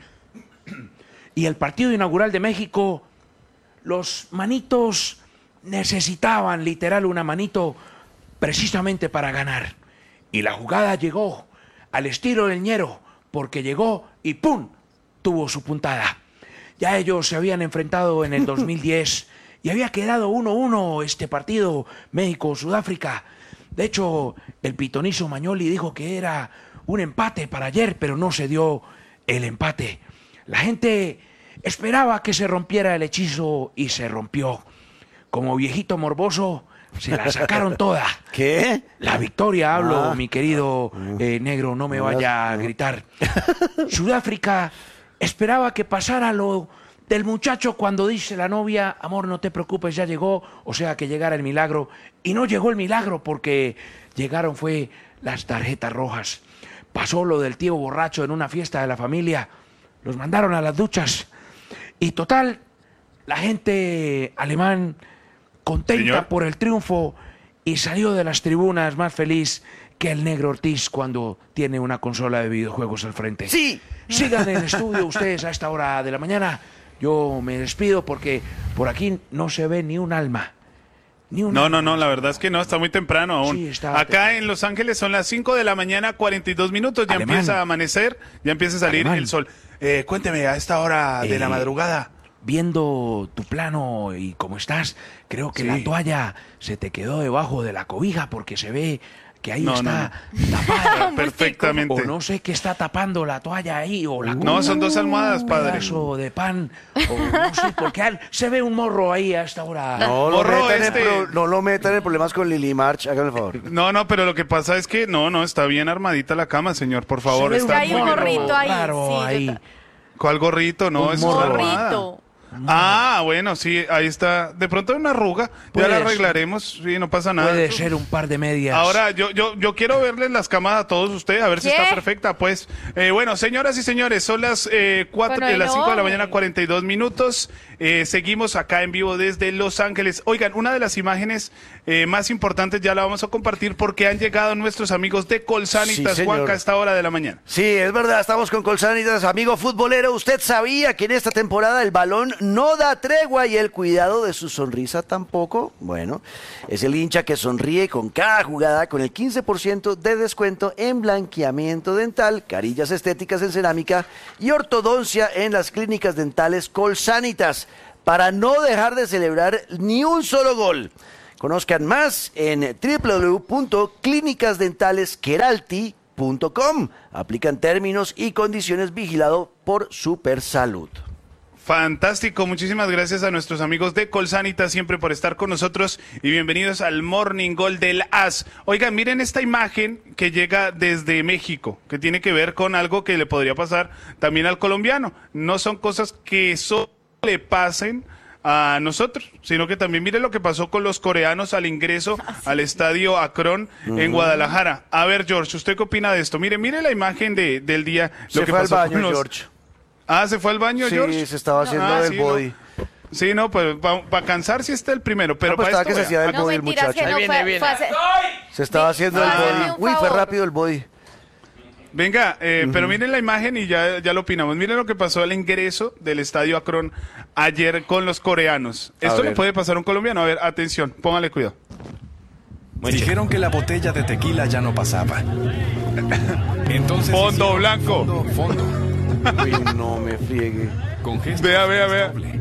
Y el partido inaugural de México, los manitos necesitaban literal una manito precisamente para ganar. Y la jugada llegó al estilo del ñero, porque llegó y ¡pum! Tuvo su puntada. Ya ellos se habían enfrentado en el dos mil diez y había quedado uno uno este partido México-Sudáfrica. De hecho, el pitonizo Mañoli dijo que era un empate para ayer, pero no se dio el empate. La gente esperaba que se rompiera el hechizo y se rompió. Como viejito morboso, se la sacaron toda. ¿Qué? La victoria, hablo, Ah. mi querido eh, negro, no me No, vaya a no. gritar. Sudáfrica esperaba que pasara lo del muchacho cuando dice la novia, amor, no te preocupes, ya llegó, o sea, que llegara el milagro. Y no llegó el milagro porque llegaron fue las tarjetas rojas. Pasó lo del tío borracho en una fiesta de la familia, los mandaron a las duchas. Y total, la gente alemán contenta Señor. por el triunfo y salió de las tribunas más feliz que el negro Ortiz cuando tiene una consola de videojuegos al frente. Sí. Sigan en el estudio ustedes a esta hora de la mañana. Yo me despido porque por aquí no se ve ni un alma. Ni un No, alma. no, no, la verdad es que no, está muy temprano aún. Sí, está Acá temprano. en Los Ángeles son las cinco de la mañana, cuarenta y dos minutos, ya Alemán. empieza a amanecer, ya empieza a salir Alemán. el sol. Eh, cuénteme, a esta hora de la Eh, madrugada. Viendo tu plano y cómo estás, creo que Sí. la toalla se te quedó debajo de la cobija porque se ve que ahí No, está no, tapada. Perfectamente. O no sé qué está tapando la toalla ahí, o la No, son dos almohadas, un padre. pedazo de pan, o no sé, porque al- se ve un morro ahí a esta hora. No lo, Morro, metan este- en pro- no lo metan en problemas con Lili March, háganme el favor. No, no, pero lo que pasa es que no, no, está bien armadita la cama, señor, por favor. Se ve Está hay muy un bien. gorrito ahí, raro sí, yo ahí. ta- ¿Cuál gorrito? No, Un eso es morro. armada. Gorrito. Ah, bueno, sí, ahí está. De pronto hay una arruga, ya Puede la ser. arreglaremos, sí, no pasa nada. Puede ser un par de medias. Ahora, yo, yo, yo quiero verles las camas a todos ustedes, a ver si ¿Qué? está perfecta, pues. Eh, bueno, señoras y señores, son las eh, cuatro, Bueno, eh, ahí las no cinco de la voy. mañana, cuarenta y dos minutos. Eh, seguimos acá en vivo desde Los Ángeles. Oigan, una de las imágenes eh, más importantes ya la vamos a compartir porque han llegado nuestros amigos de Colsanitas, Sí, señor. Juanca, a esta hora de la mañana. Sí, es verdad, estamos con Colsanitas, amigo futbolero. ¿Usted sabía que en esta temporada el balón no da tregua y el cuidado de su sonrisa tampoco? Bueno, es el hincha que sonríe con cada jugada con el quince por ciento de descuento en blanqueamiento dental, carillas estéticas en cerámica y ortodoncia en las clínicas dentales Colsanitas para no dejar de celebrar ni un solo gol. Conozcan más en w w w punto clínicas dentales queralty punto com. Aplican términos y condiciones vigilado por Supersalud. Fantástico, muchísimas gracias a nuestros amigos de Colsanitas siempre por estar con nosotros y bienvenidos al Morning Gol del As. Oigan, miren esta imagen que llega desde México, que tiene que ver con algo que le podría pasar también al colombiano. No son cosas que solo le pasen a nosotros, sino que también mire lo que pasó con los coreanos al ingreso al estadio Akron en Guadalajara. A ver, George, ¿usted qué opina de esto? Mire, mire la imagen de, del día. Lo Se que fue al pasó baño, con los- George. Ah, ¿se fue al baño, Sí, George? se estaba haciendo Ah, el sí, body. no. Sí, no, pues para cansar sí está el primero, pero Ah, pues para estaba esto, que se vea, hacía el No, body el mentiras, muchacho. que no Ahí fue, viene, viene. fue hace- Se estaba Ve- haciendo el hazme body. un Uy, fue favor. rápido el body. venga, eh, pero miren la imagen y ya, ya lo opinamos. Miren lo que pasó al ingreso del estadio Akron ayer con los coreanos. A Esto le ver. puede pasar a un colombiano. A ver, atención, póngale cuidado. Dijeron que la botella de tequila ya no pasaba. Entonces Fondo hicieron blanco. Fondo, fondo. Uy, no me friegue. Con gestos Vea, vea, más vea. doble.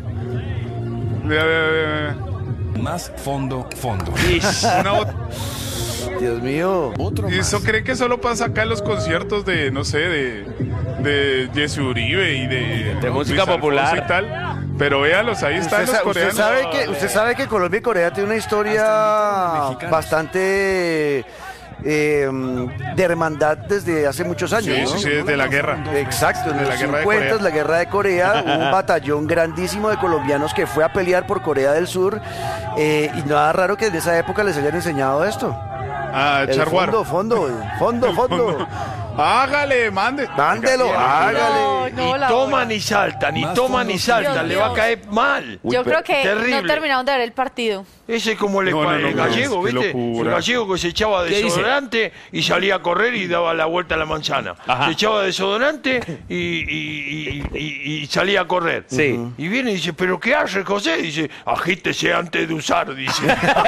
Vea, vea, vea, vea. Más fondo, fondo. Una bot- Dios mío. Otro ¿Y eso más. cree que solo pasa acá en los conciertos de, no sé, de, de Jesse Uribe y de, De música Luis Alfonso popular. y tal? Pero véalos, ahí están Usted, los sa- usted coreanos. sabe que, usted sabe que Colombia y Corea tienen una historia mexicanos. bastante eh, de hermandad desde hace muchos años, Sí, ¿no? sí, sí, desde la guerra. Exacto, en De los la guerra de cincuenta, Corea. la guerra de Corea, hubo un batallón grandísimo de colombianos que fue a pelear por Corea del Sur eh, y nada raro que en esa época les hayan enseñado esto. Ah, El Charguar. fondo, fondo, fondo, fondo. Hágale, mande. Mándelo, hágale. No, no, Ni la toman hora. ni saltan, ni Más toman fondo, ni saltan, Dios le va a mío. caer mal. Yo creo que terrible. no terminaron de ver el partido. Ese es como el, No, no, el no, no, gallego, qué ¿viste? locura. El gallego que se echaba ¿Qué dice? desodorante y salía a correr y daba la vuelta a la manzana. Ajá. Se echaba desodorante y, y- y- y- y salía a correr. Sí. Y viene y dice, ¿pero qué hace, José? Dice, agítese antes de usar, dice.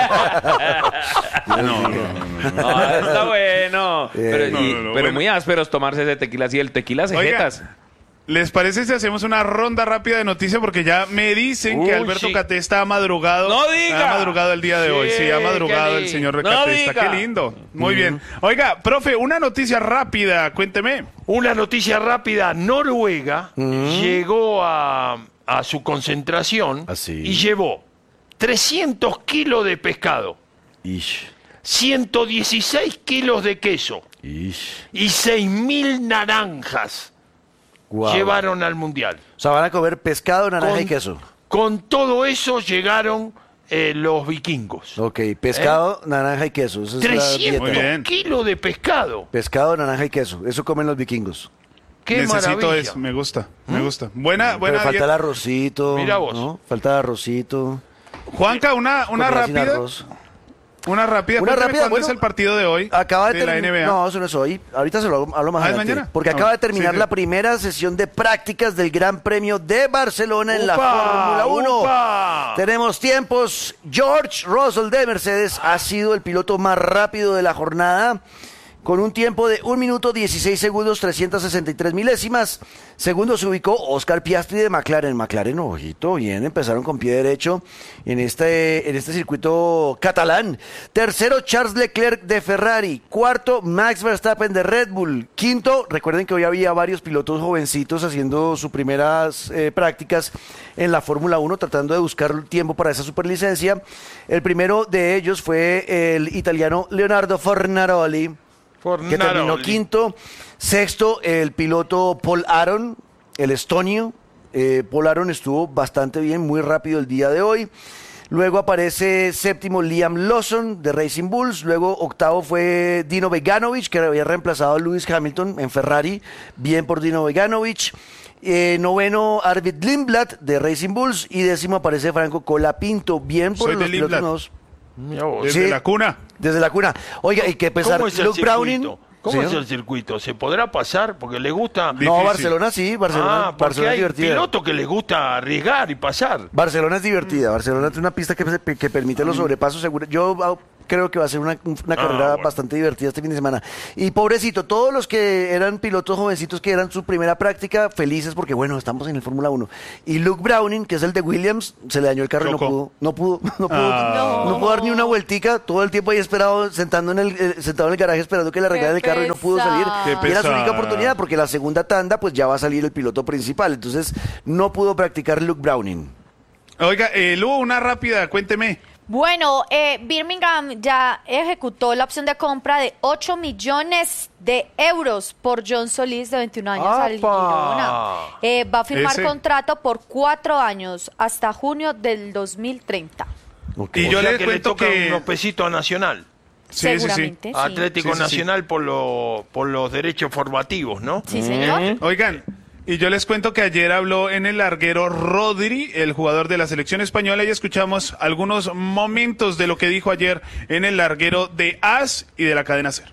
No, no, no, no. Ah, está bueno. Pero, No, y- no, no, pero bueno. muy ásperos tomarse ese tequila así. El tequila se Oiga, jetas. ¿les parece si hacemos una ronda rápida de noticias? Porque ya me dicen que Uy, Alberto sí. Cate está madrugado. ¡No diga! Ha madrugado el día de hoy. Sí, ha Sí, madrugado qué el lindo. señor ¡No Recatesta. diga! Qué lindo. Muy bien. Oiga, profe, una noticia rápida. Cuénteme. Una noticia rápida, Noruega llegó a, a su concentración ¿Ah, sí? y llevó trescientos kilos de pescado, Ish, ciento dieciséis kilos de queso ish. y seis mil naranjas. Guau. Llevaron al Mundial. O sea, van a comer pescado, naranja Con- y queso. Con todo eso llegaron eh, los vikingos. Ok, pescado, naranja y queso. Esa es la trescientos Muy bien. kilos de pescado. Pescado, naranja y queso. Eso comen los vikingos. ¡Qué Necesito maravilla! eso. Me gusta. Me gusta. Buena, buena. Pero falta dieta. el arrocito. Mira vos. ¿no? Falta el arrocito. Juanca, una, una comida sin rápida. arroz. Una rápida. Una Cuéntame rápida, ¿Cuándo bueno, es el partido de hoy? Acaba de, de la N B terminar. A. No, eso no es hoy. Ahorita se lo hablo- hablo más Ah, ¿es adelante. mañana? Porque Ah, acaba de terminar sí, sí. la primera sesión de prácticas del Gran Premio de Barcelona en la ¡Upa! Fórmula uno. ¡Upa! Tenemos tiempos. George Russell de Mercedes ha sido el piloto más rápido de la jornada. con un tiempo de un minuto dieciséis segundos trescientos sesenta y tres milésimas. Segundo se ubicó Oscar Piastri de McLaren. McLaren, ojito, bien, empezaron con pie derecho en este, en este circuito catalán. Tercero, Charles Leclerc de Ferrari. Cuarto, Max Verstappen de Red Bull. Quinto, recuerden que hoy había varios pilotos jovencitos haciendo sus primeras eh, prácticas en la Fórmula uno, tratando de buscar tiempo para esa superlicencia. El primero de ellos fue el italiano Leonardo Fornaroli, que terminó quinto. Sexto, el piloto Paul Aron, el estonio. Eh, Paul Aron estuvo bastante bien, muy rápido el día de hoy. Luego aparece séptimo Liam Lawson de Racing Bulls. Luego octavo fue Dino Beganovic, que había reemplazado a Lewis Hamilton en Ferrari. Bien por Dino Beganovic. Eh, noveno, Arvid Lindblad de Racing Bulls. Y décimo aparece Franco Colapinto. Bien por Soy los pilotos nuevos. Desde Sí, la cuna. Desde la cuna. Oiga, y que pesar, ¿Cómo es el Luke Browning. circuito? ¿Cómo ¿Sí? es el circuito? ¿Se podrá pasar? Porque le gusta... No, Difícil. Barcelona sí, Barcelona, Ah, porque Barcelona es hay divertida. pilotos que les gusta arriesgar y pasar. Barcelona es divertida, Barcelona es una pista que, que permite los sobrepasos seguros. Yo ah, creo que va a ser una, una carrera bueno. bastante divertida este fin de semana. Y pobrecito, todos los que eran pilotos jovencitos que eran su primera práctica, felices porque bueno, estamos en el Fórmula uno. Y Luke Browning, que es el de Williams, se le dañó el carro y no Chocó. pudo, no pudo, no pudo, Ah. no pudo dar ni una vueltica, todo el tiempo ahí esperado, sentando en el, eh, sentado en el garaje esperando que le arreglaran el Qué carro y no pudo salir. pesar. Qué Y era su única pesar. oportunidad porque la segunda tanda pues ya va a salir el piloto principal, entonces no pudo practicar Luke Browning. Oiga, eh, Lu, una rápida, cuénteme. Bueno, eh, Birmingham ya ejecutó la opción de compra de ocho millones de euros por John Solís, de veintiún años, al ¡Apa! Girona. Eh, va a firmar Ese. contrato por cuatro años, hasta junio del dos mil treinta. Y O yo sea les que cuento le tocan que- unos pesitos a Nacional. Sí, sí, sí. Seguramente, sí. Atlético Sí, sí, sí. Nacional por, lo, por los derechos formativos, ¿no? Sí, señor. Oigan, y yo les cuento que ayer habló en el larguero Rodri, el jugador de la selección española, y escuchamos algunos momentos de lo que dijo ayer en el larguero de AS y de la cadena SER.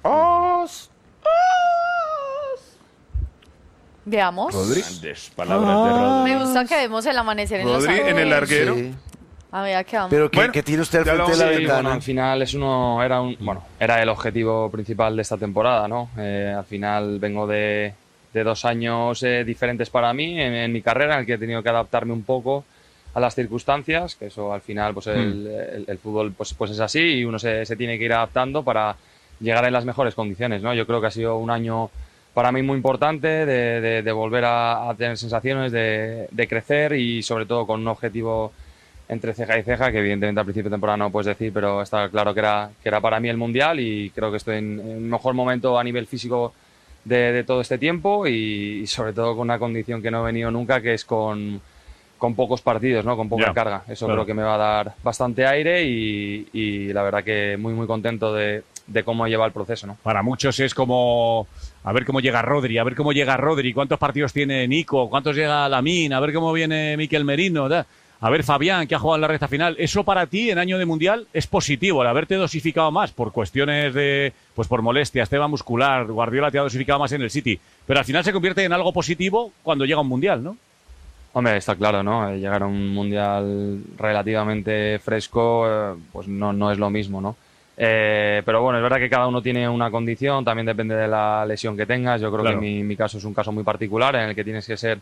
Veamos. Grandes palabras de Rodri. Me gusta que vemos el amanecer en Rodri los en el Alpes. larguero. Sí. A ver, ¿qué vamos? Pero que, Bueno, que tiene usted al ya frente de lo- la Sí, ventana. bueno, al final es uno, era un, bueno, era el objetivo principal de esta temporada, ¿no? Eh, al final vengo de, de dos años eh, diferentes para mí en, en mi carrera, en el que he tenido que adaptarme un poco a las circunstancias, que eso al final, pues el, el- el fútbol pues, pues es así y uno se, se tiene que ir adaptando para llegar en las mejores condiciones, ¿no? Yo creo que ha sido un año para mí muy importante de, de- de volver a, a tener sensaciones, de, de crecer y sobre todo con un objetivo entre ceja y ceja, que evidentemente al principio de temporada no puedes decir, pero está claro que era, que era para mí el Mundial y creo que estoy en, en un mejor momento a nivel físico de, de todo este tiempo y, y sobre todo con una condición que no he venido nunca, que es con, con pocos partidos, ¿no? Con poca Ya, carga. Eso claro. creo que me va a dar bastante aire y, y la verdad que muy muy contento de, de cómo lleva el proceso, ¿no? Para muchos es como a ver cómo llega Rodri, a ver cómo llega Rodri, cuántos partidos tiene Nico, cuántos llega Lamine, a ver cómo viene Mikel Merino, da. A ver Fabián, que ha jugado en la recta final. Eso para ti en año de Mundial es positivo, el haberte dosificado más por cuestiones de, pues por molestias, tema muscular, Guardiola te ha dosificado más en el City, pero al final se convierte en algo positivo cuando llega un Mundial, ¿no? Hombre, está claro, ¿no? Eh, Llegar a un mundial relativamente fresco, eh, pues no, no es lo mismo, ¿no? Eh, pero bueno, es verdad que cada uno tiene una condición, también depende de la lesión que tengas. Yo creo Claro. que mi, mi caso es un caso muy particular en el que tienes que ser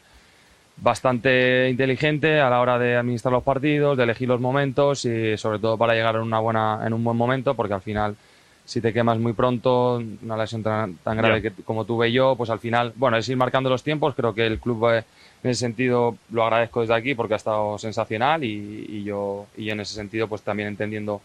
bastante inteligente a la hora de administrar los partidos, de elegir los momentos y sobre todo para llegar en una buena, en un buen momento, porque al final si te quemas muy pronto, una lesión tan, tan grave Ya. que, como tuve yo, pues al final, bueno, es ir marcando los tiempos. Creo que el club eh, en ese sentido lo agradezco desde aquí porque ha estado sensacional y, y yo y yo en ese sentido pues también entendiendo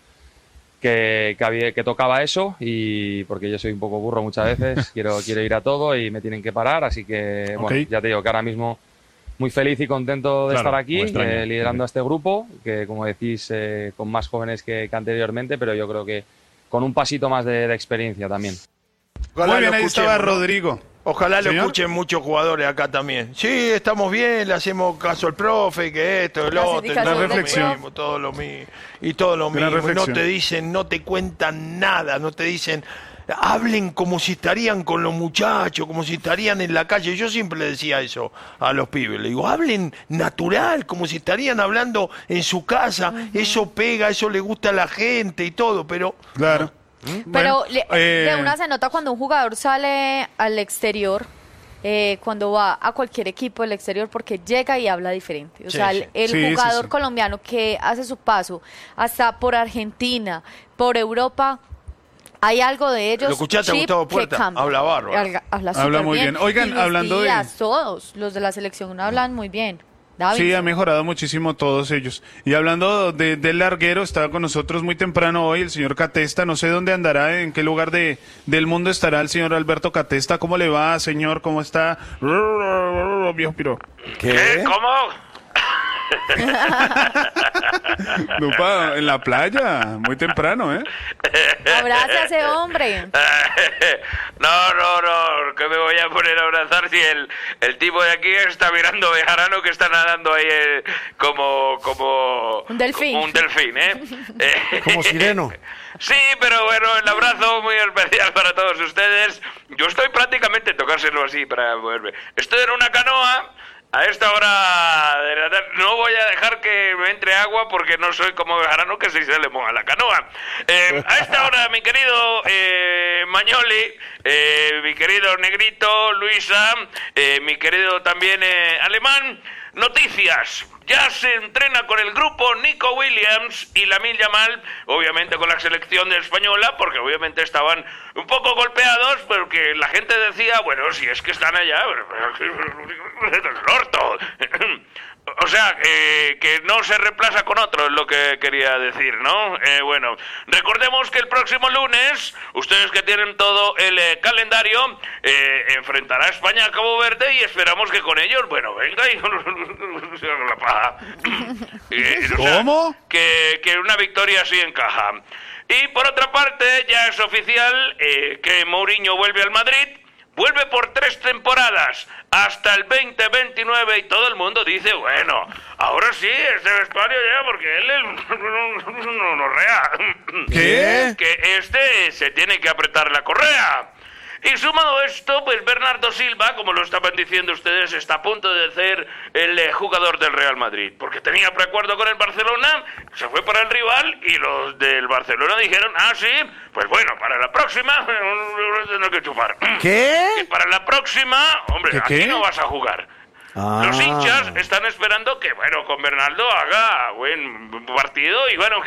que, que, había, que tocaba eso y porque yo soy un poco burro muchas veces, quiero, quiero ir a todo y me tienen que parar, así que bueno, Ok. ya te digo que ahora mismo muy feliz y contento de Claro, estar aquí, como extraño. eh, liderando a este grupo, que como decís, eh, con más jóvenes que, que anteriormente, pero yo creo que con un pasito más de, de experiencia también. Ojalá Muy bien, lo ahí estaba escuchemos, ¿no? Rodrigo. Ojalá lo ¿Señor? escuchen muchos jugadores acá también. Sí, estamos bien, le hacemos caso al profe, que esto, el Las otro, y indicaciones todo lo del mismo, profe. todo lo mismo, y todo lo Gran mismo. Y no reflexión. te dicen, no te cuentan nada, no te dicen, hablen como si estarían con los muchachos, como si estarían en la calle. Yo siempre le decía eso a los pibes, le digo, hablen natural, como si estarían hablando en su casa. Eso pega, eso le gusta a la gente y todo, pero Claro. Pero Bueno, le- eh, de una se nota cuando un jugador sale al exterior, eh, cuando va a cualquier equipo del exterior, porque llega y habla diferente. O Sí, sea, sí. el, el Sí, sí, jugador sí. colombiano que hace su paso hasta por Argentina, por Europa, hay algo de ellos. ¿Lo escuchaste a chip, Gustavo que Puerta? cambia. Habla bárbaro. Habla, habla Habla súper muy bien. Oigan, Y Luis hablando de- Díaz, todos los de la selección hablan muy bien. Davinson. Sí, ha mejorado muchísimo todos ellos. Y hablando de, del larguero, estaba con nosotros muy temprano hoy el señor Catesta. No sé dónde andará, en qué lugar de, del mundo estará el señor Alberto Catesta. ¿Cómo le va, señor? ¿Cómo está? Viejo piro. ¿Qué? ¿Cómo? Lupa, en la playa, muy temprano, ¿eh? Abraza a ese hombre. No, no, no, que me voy a poner a abrazar si el, el tipo de aquí está mirando Bejarano que está nadando ahí eh, como, como... Un delfín. como un delfín, ¿eh? Eh, Como sireno. Sí, pero bueno, el abrazo muy especial para todos ustedes. Yo estoy prácticamente en tocárselo así para moverme. Estoy en una canoa. A esta hora de la tarde no voy a dejar que me entre agua porque no soy como Bejarano que si se le moja la canoa. Eh, a esta hora, mi querido eh, Mañoli, eh, mi querido Negrito, Luisa, eh, mi querido también eh, Alemán, noticias. Ya se entrena con el grupo Nico Williams y Lamine Yamal, obviamente con la selección de española, porque obviamente estaban un poco golpeados, porque la gente decía, bueno, si es que están allá, el orto. O sea, eh, que no se reemplaza con otro, es lo que quería decir, ¿no? Eh, bueno, recordemos que el próximo lunes, ustedes que tienen todo el eh, calendario, eh, enfrentará a España a Cabo Verde y esperamos que con ellos, bueno, venga y se haga la paja. Eh, o sea, ¿Cómo? que, que una victoria así encaja. Y por otra parte, ya es oficial eh, que Mourinho vuelve al Madrid. Vuelve por tres temporadas, hasta el veinte veintinueve, y todo el mundo dice, bueno, ahora sí, este vestuario ya, porque él es un rea. ¿Qué? Que este se tiene que apretar la correa. Y sumado esto, pues Bernardo Silva, como lo estaban diciendo ustedes, está a punto de ser el eh, jugador del Real Madrid. Porque tenía preacuerdo con el Barcelona, se fue para el rival y los del Barcelona dijeron, ah, sí, pues bueno, para la próxima, tengo que chupar. ¿Qué? Que para la próxima, hombre, ¿Qué, aquí qué? no vas a jugar. Ah. Los hinchas están esperando que, bueno, con Bernardo haga buen partido y, bueno, que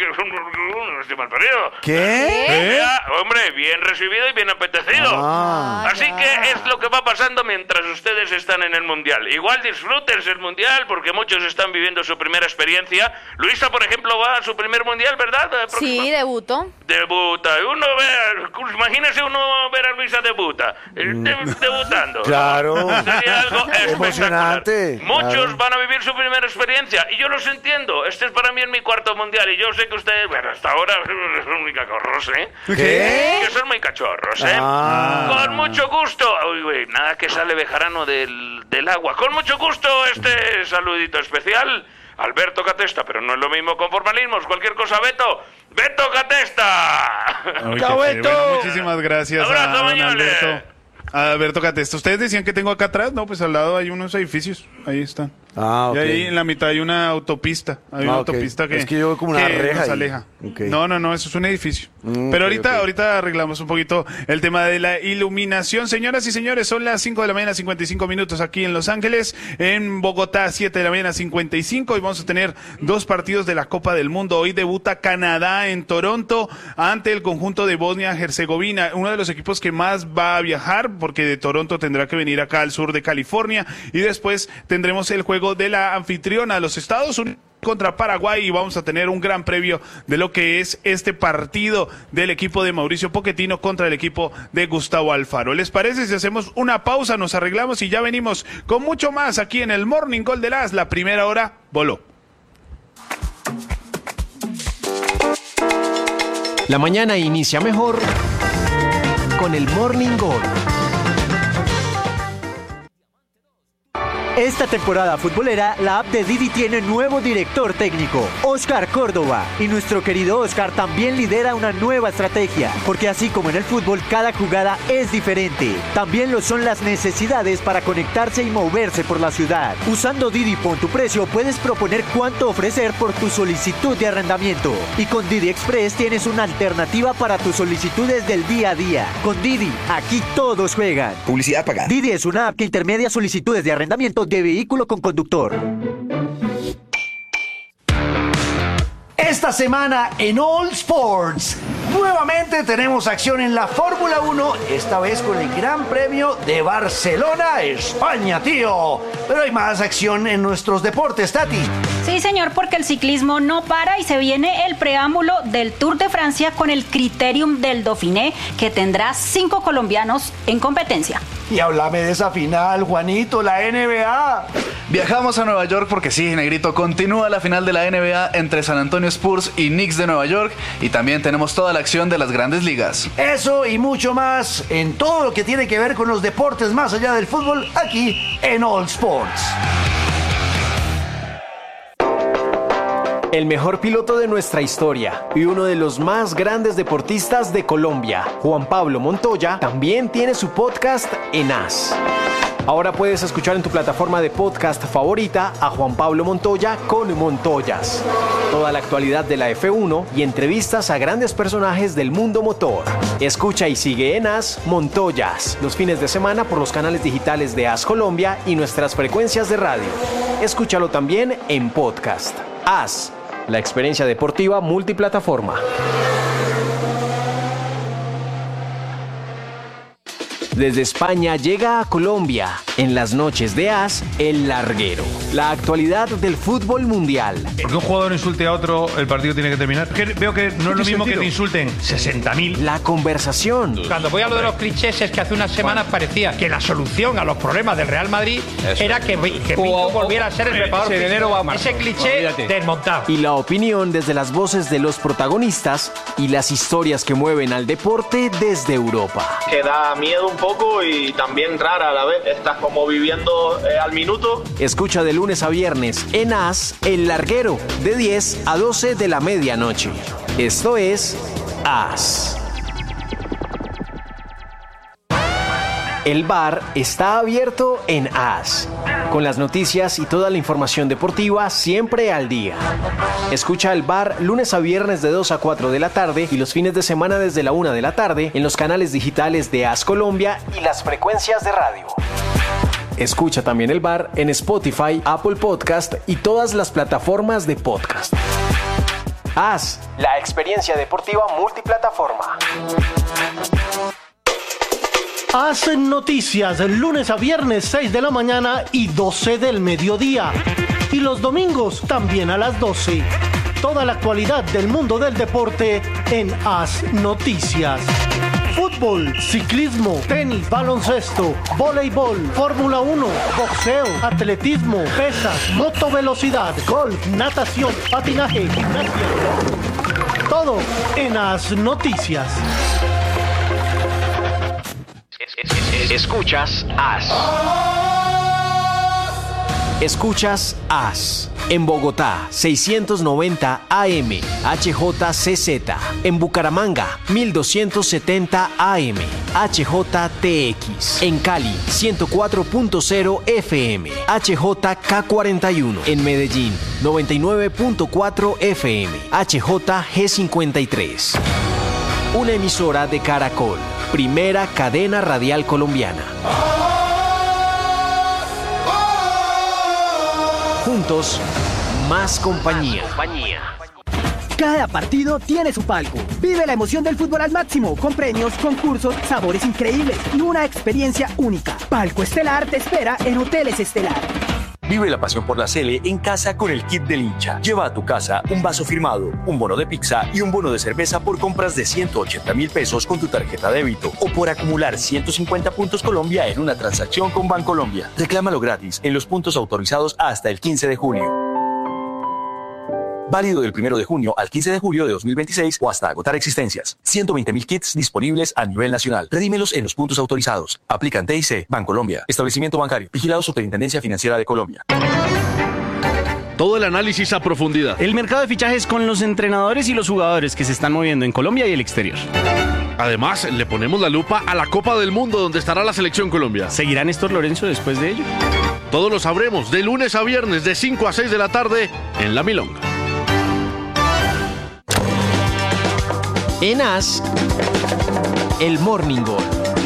no esté mal perdido. ¿Qué? Sea, hombre, bien recibido y bien apetecido. Ah. Así que es lo que va pasando mientras ustedes están en el Mundial. Igual disfrútense el Mundial porque muchos están viviendo su primera experiencia. Luisa, por ejemplo, va a su primer Mundial, ¿verdad? Eh, próxima- Sí, debuto. Debuta. Uno ve, imagínese uno ver a Luisa debuta. eh, de- debutando. Claro. Sería algo espectacular. Emocionante, Muchos claro. van a vivir su primera experiencia y yo los entiendo. Este es para mí en mi cuarto mundial y yo sé que ustedes, bueno, hasta ahora son muy cachorros, ¿eh? ¿Qué? Que son muy cachorros, ¿eh? Ah. Con mucho gusto. Uy, uy, nada que sale Bejarano del, del agua. Con mucho gusto este saludito especial. Alberto Catesta, pero no es lo mismo con formalismos. Cualquier cosa, Beto. ¡Beto Catesta! Oye, ¡Chao, qué Beto! bueno, muchísimas gracias Abrazo, a don Mañoles. Alberto. A Alberto Catesta. Ustedes decían que tengo acá atrás, no, pues al lado hay unos edificios, ahí están. Ah, ok. Y ahí en la mitad hay una autopista, hay una Ah, ok. autopista que, Es que yo veo como una que reja nos ahí. aleja. Ok. No, no, no, eso es un edificio. Mm, Pero ok, ahorita, ok. ahorita arreglamos un poquito el tema de la iluminación. Señoras y señores, son las cinco de la mañana, cincuenta y cinco minutos aquí en Los Ángeles. En Bogotá, siete de la mañana, cincuenta y cinco. Y vamos a tener dos partidos de la Copa del Mundo. Hoy debuta Canadá en Toronto ante el conjunto de Bosnia-Herzegovina. Uno de los equipos que más va a viajar, porque de Toronto tendrá que venir acá al sur de California. Y después tendremos el juego de la anfitriona, los Estados Unidos contra Paraguay, y vamos a tener un gran previo de lo que es este partido del equipo de Mauricio Pochettino contra el equipo de Gustavo Alfaro. ¿Les parece si hacemos una pausa, nos arreglamos y ya venimos con mucho más aquí en el Morning Call de las? La primera hora voló. La mañana inicia mejor con el Morning Call. Esta temporada futbolera, la app de Didi tiene nuevo director técnico, Oscar Córdoba. Y nuestro querido Oscar también lidera una nueva estrategia, porque así como en el fútbol, cada jugada es diferente. También lo son las necesidades para conectarse y moverse por la ciudad. Usando Didi Pon tu Precio, puedes proponer cuánto ofrecer por tu solicitud de arrendamiento. Y con Didi Express tienes una alternativa para tus solicitudes del día a día. Con Didi, aquí todos juegan. Publicidad pagada. Didi es una app que intermedia solicitudes de arrendamiento de vehículo con conductor. Esta semana en All Sports, nuevamente tenemos acción en la Fórmula uno, esta vez con el Gran Premio de Barcelona, España, tío. Pero hay más acción en nuestros deportes, Tati. Sí, señor, porque el ciclismo no para y se viene el preámbulo del Tour de Francia con el Criterium del Dauphiné, que tendrá cinco colombianos en competencia. Y háblame de esa final, Juanito, la N B A. Viajamos a Nueva York porque sí, negrito, continúa la final de la N B A entre San Antonio Spurs y Knicks de Nueva York, y también tenemos toda la acción de las grandes ligas. Eso y mucho más en todo lo que tiene que ver con los deportes más allá del fútbol, aquí en All Sports. El mejor piloto de nuestra historia y uno de los más grandes deportistas de Colombia, Juan Pablo Montoya, también tiene su podcast en As. Ahora puedes escuchar en tu plataforma de podcast favorita a Juan Pablo Montoya con Montoyas. Toda la actualidad de la F uno y entrevistas a grandes personajes del mundo motor. Escucha y sigue en As Montoyas los fines de semana por los canales digitales de As Colombia y nuestras frecuencias de radio. Escúchalo también en podcast. As, la experiencia deportiva multiplataforma. Desde España llega a Colombia, en las noches de As, El Larguero. La actualidad del fútbol mundial. Porque un jugador insulte a otro, el partido tiene que terminar. Que veo que no es lo mismo sentido? Que te insulten sesenta mil. La conversación. Cuando voy a lo de los clichés es que hace unas semanas parecía que la solución a los problemas del Real Madrid Eso. era que, que Pinto volviera a ser el preparador físico. Ese cliché Olvídate. desmontado. Y la opinión desde las voces de los protagonistas y las historias que mueven al deporte desde Europa. Que da miedo un poco. Y también rara a la vez, estás como viviendo eh, al minuto. Escucha de lunes a viernes en As, El Larguero, de diez a doce de la medianoche. Esto es As. El bar está abierto en As, con las noticias y toda la información deportiva siempre al día. Escucha el bar lunes a viernes de dos a cuatro de la tarde y los fines de semana desde la una de la tarde en los canales digitales de As Colombia y las frecuencias de radio. Escucha también el bar en Spotify, Apple Podcast y todas las plataformas de podcast. As, la experiencia deportiva multiplataforma. Hacen noticias lunes a viernes seis de la mañana y doce del mediodía. Y los domingos también a las doce. Toda la actualidad del mundo del deporte en As Noticias. Fútbol, ciclismo, tenis, baloncesto, voleibol, Fórmula uno, boxeo, atletismo, pesas, motovelocidad, golf, natación, patinaje, gimnasia. Todo en As Noticias. Escuchas As. Escuchas As. En Bogotá, seiscientos noventa A M, H J C Z. En Bucaramanga, mil doscientos setenta A M, H J T X. En Cali, ciento cuatro punto cero F M, H J K cuarenta y uno. En Medellín, noventa y nueve punto cuatro F M, H J G cincuenta y tres. Una emisora de Caracol, primera cadena radial colombiana. Juntos, más compañía. Cada partido tiene su palco. Vive la emoción del fútbol al máximo, con premios, concursos, sabores increíbles y una experiencia única. Palco Estelar te espera en Hoteles Estelar. Vive la pasión por la Sele en casa con el kit del hincha. Lleva a tu casa un vaso firmado, un bono de pizza y un bono de cerveza por compras de ciento ochenta mil pesos con tu tarjeta débito o por acumular ciento cincuenta puntos Colombia en una transacción con Bancolombia. Reclámalo gratis en los puntos autorizados hasta el quince de julio. Válido del primero de junio al quince de julio de dos mil veintiséis o hasta agotar existencias. ciento veinte mil kits disponibles a nivel nacional. Redímelos en los puntos autorizados. Aplican T I C, Bancolombia. Establecimiento bancario. Vigilado Superintendencia Financiera de Colombia. Todo el análisis a profundidad. El mercado de fichajes con los entrenadores y los jugadores que se están moviendo en Colombia y el exterior. Además, le ponemos la lupa a la Copa del Mundo, donde estará la Selección Colombia. ¿Seguirá Néstor Lorenzo después de ello? Todo lo sabremos de lunes a viernes de cinco a seis de la tarde en La Milonga. En As, el Morning Gol.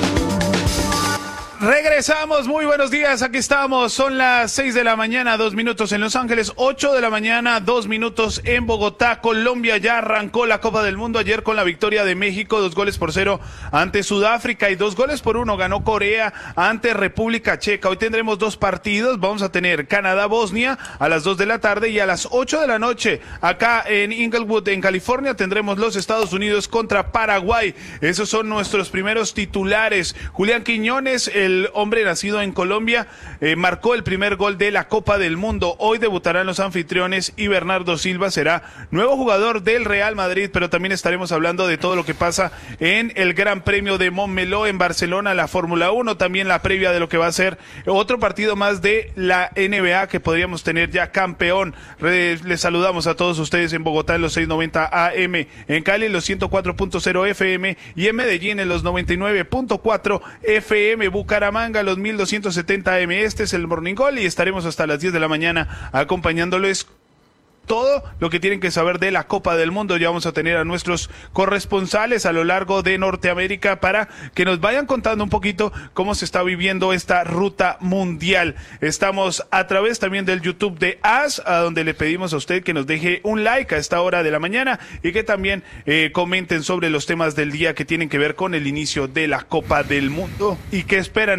Regresamos, muy buenos días, aquí estamos, son las seis de la mañana, dos minutos en Los Ángeles, ocho de la mañana, dos minutos en Bogotá. Colombia ya arrancó la Copa del Mundo ayer con la victoria de México, dos goles por cero ante Sudáfrica y dos goles por uno ganó Corea ante República Checa. Hoy tendremos dos partidos, vamos a tener Canadá-Bosnia a las dos de la tarde y a las ocho de la noche acá en Inglewood, en California, tendremos los Estados Unidos contra Paraguay. Esos son nuestros primeros titulares. Julián Quiñones, el El hombre nacido en Colombia, eh, marcó el primer gol de la Copa del Mundo. Hoy debutarán los anfitriones y Bernardo Silva será nuevo jugador del Real Madrid, pero también estaremos hablando de todo lo que pasa en el Gran Premio de Montmeló en Barcelona, la Fórmula uno, también la previa de lo que va a ser otro partido más de la N B A que podríamos tener ya campeón. Re- les saludamos a todos ustedes en Bogotá en los seiscientos noventa A M, en Cali en los ciento cuatro punto cero F M y en Medellín en los noventa y nueve punto cuatro F M, Bucaramanga Manga, los mil doscientos setenta A M. Este es el Morning Call y estaremos hasta las diez de la mañana acompañándoles todo lo que tienen que saber de la Copa del Mundo. Ya vamos a tener a nuestros corresponsales a lo largo de Norteamérica para que nos vayan contando un poquito cómo se está viviendo esta ruta mundial. Estamos a través también del YouTube de As, a donde le pedimos a usted que nos deje un like a esta hora de la mañana y que también eh, comenten sobre los temas del día que tienen que ver con el inicio de la Copa del Mundo y qué esperan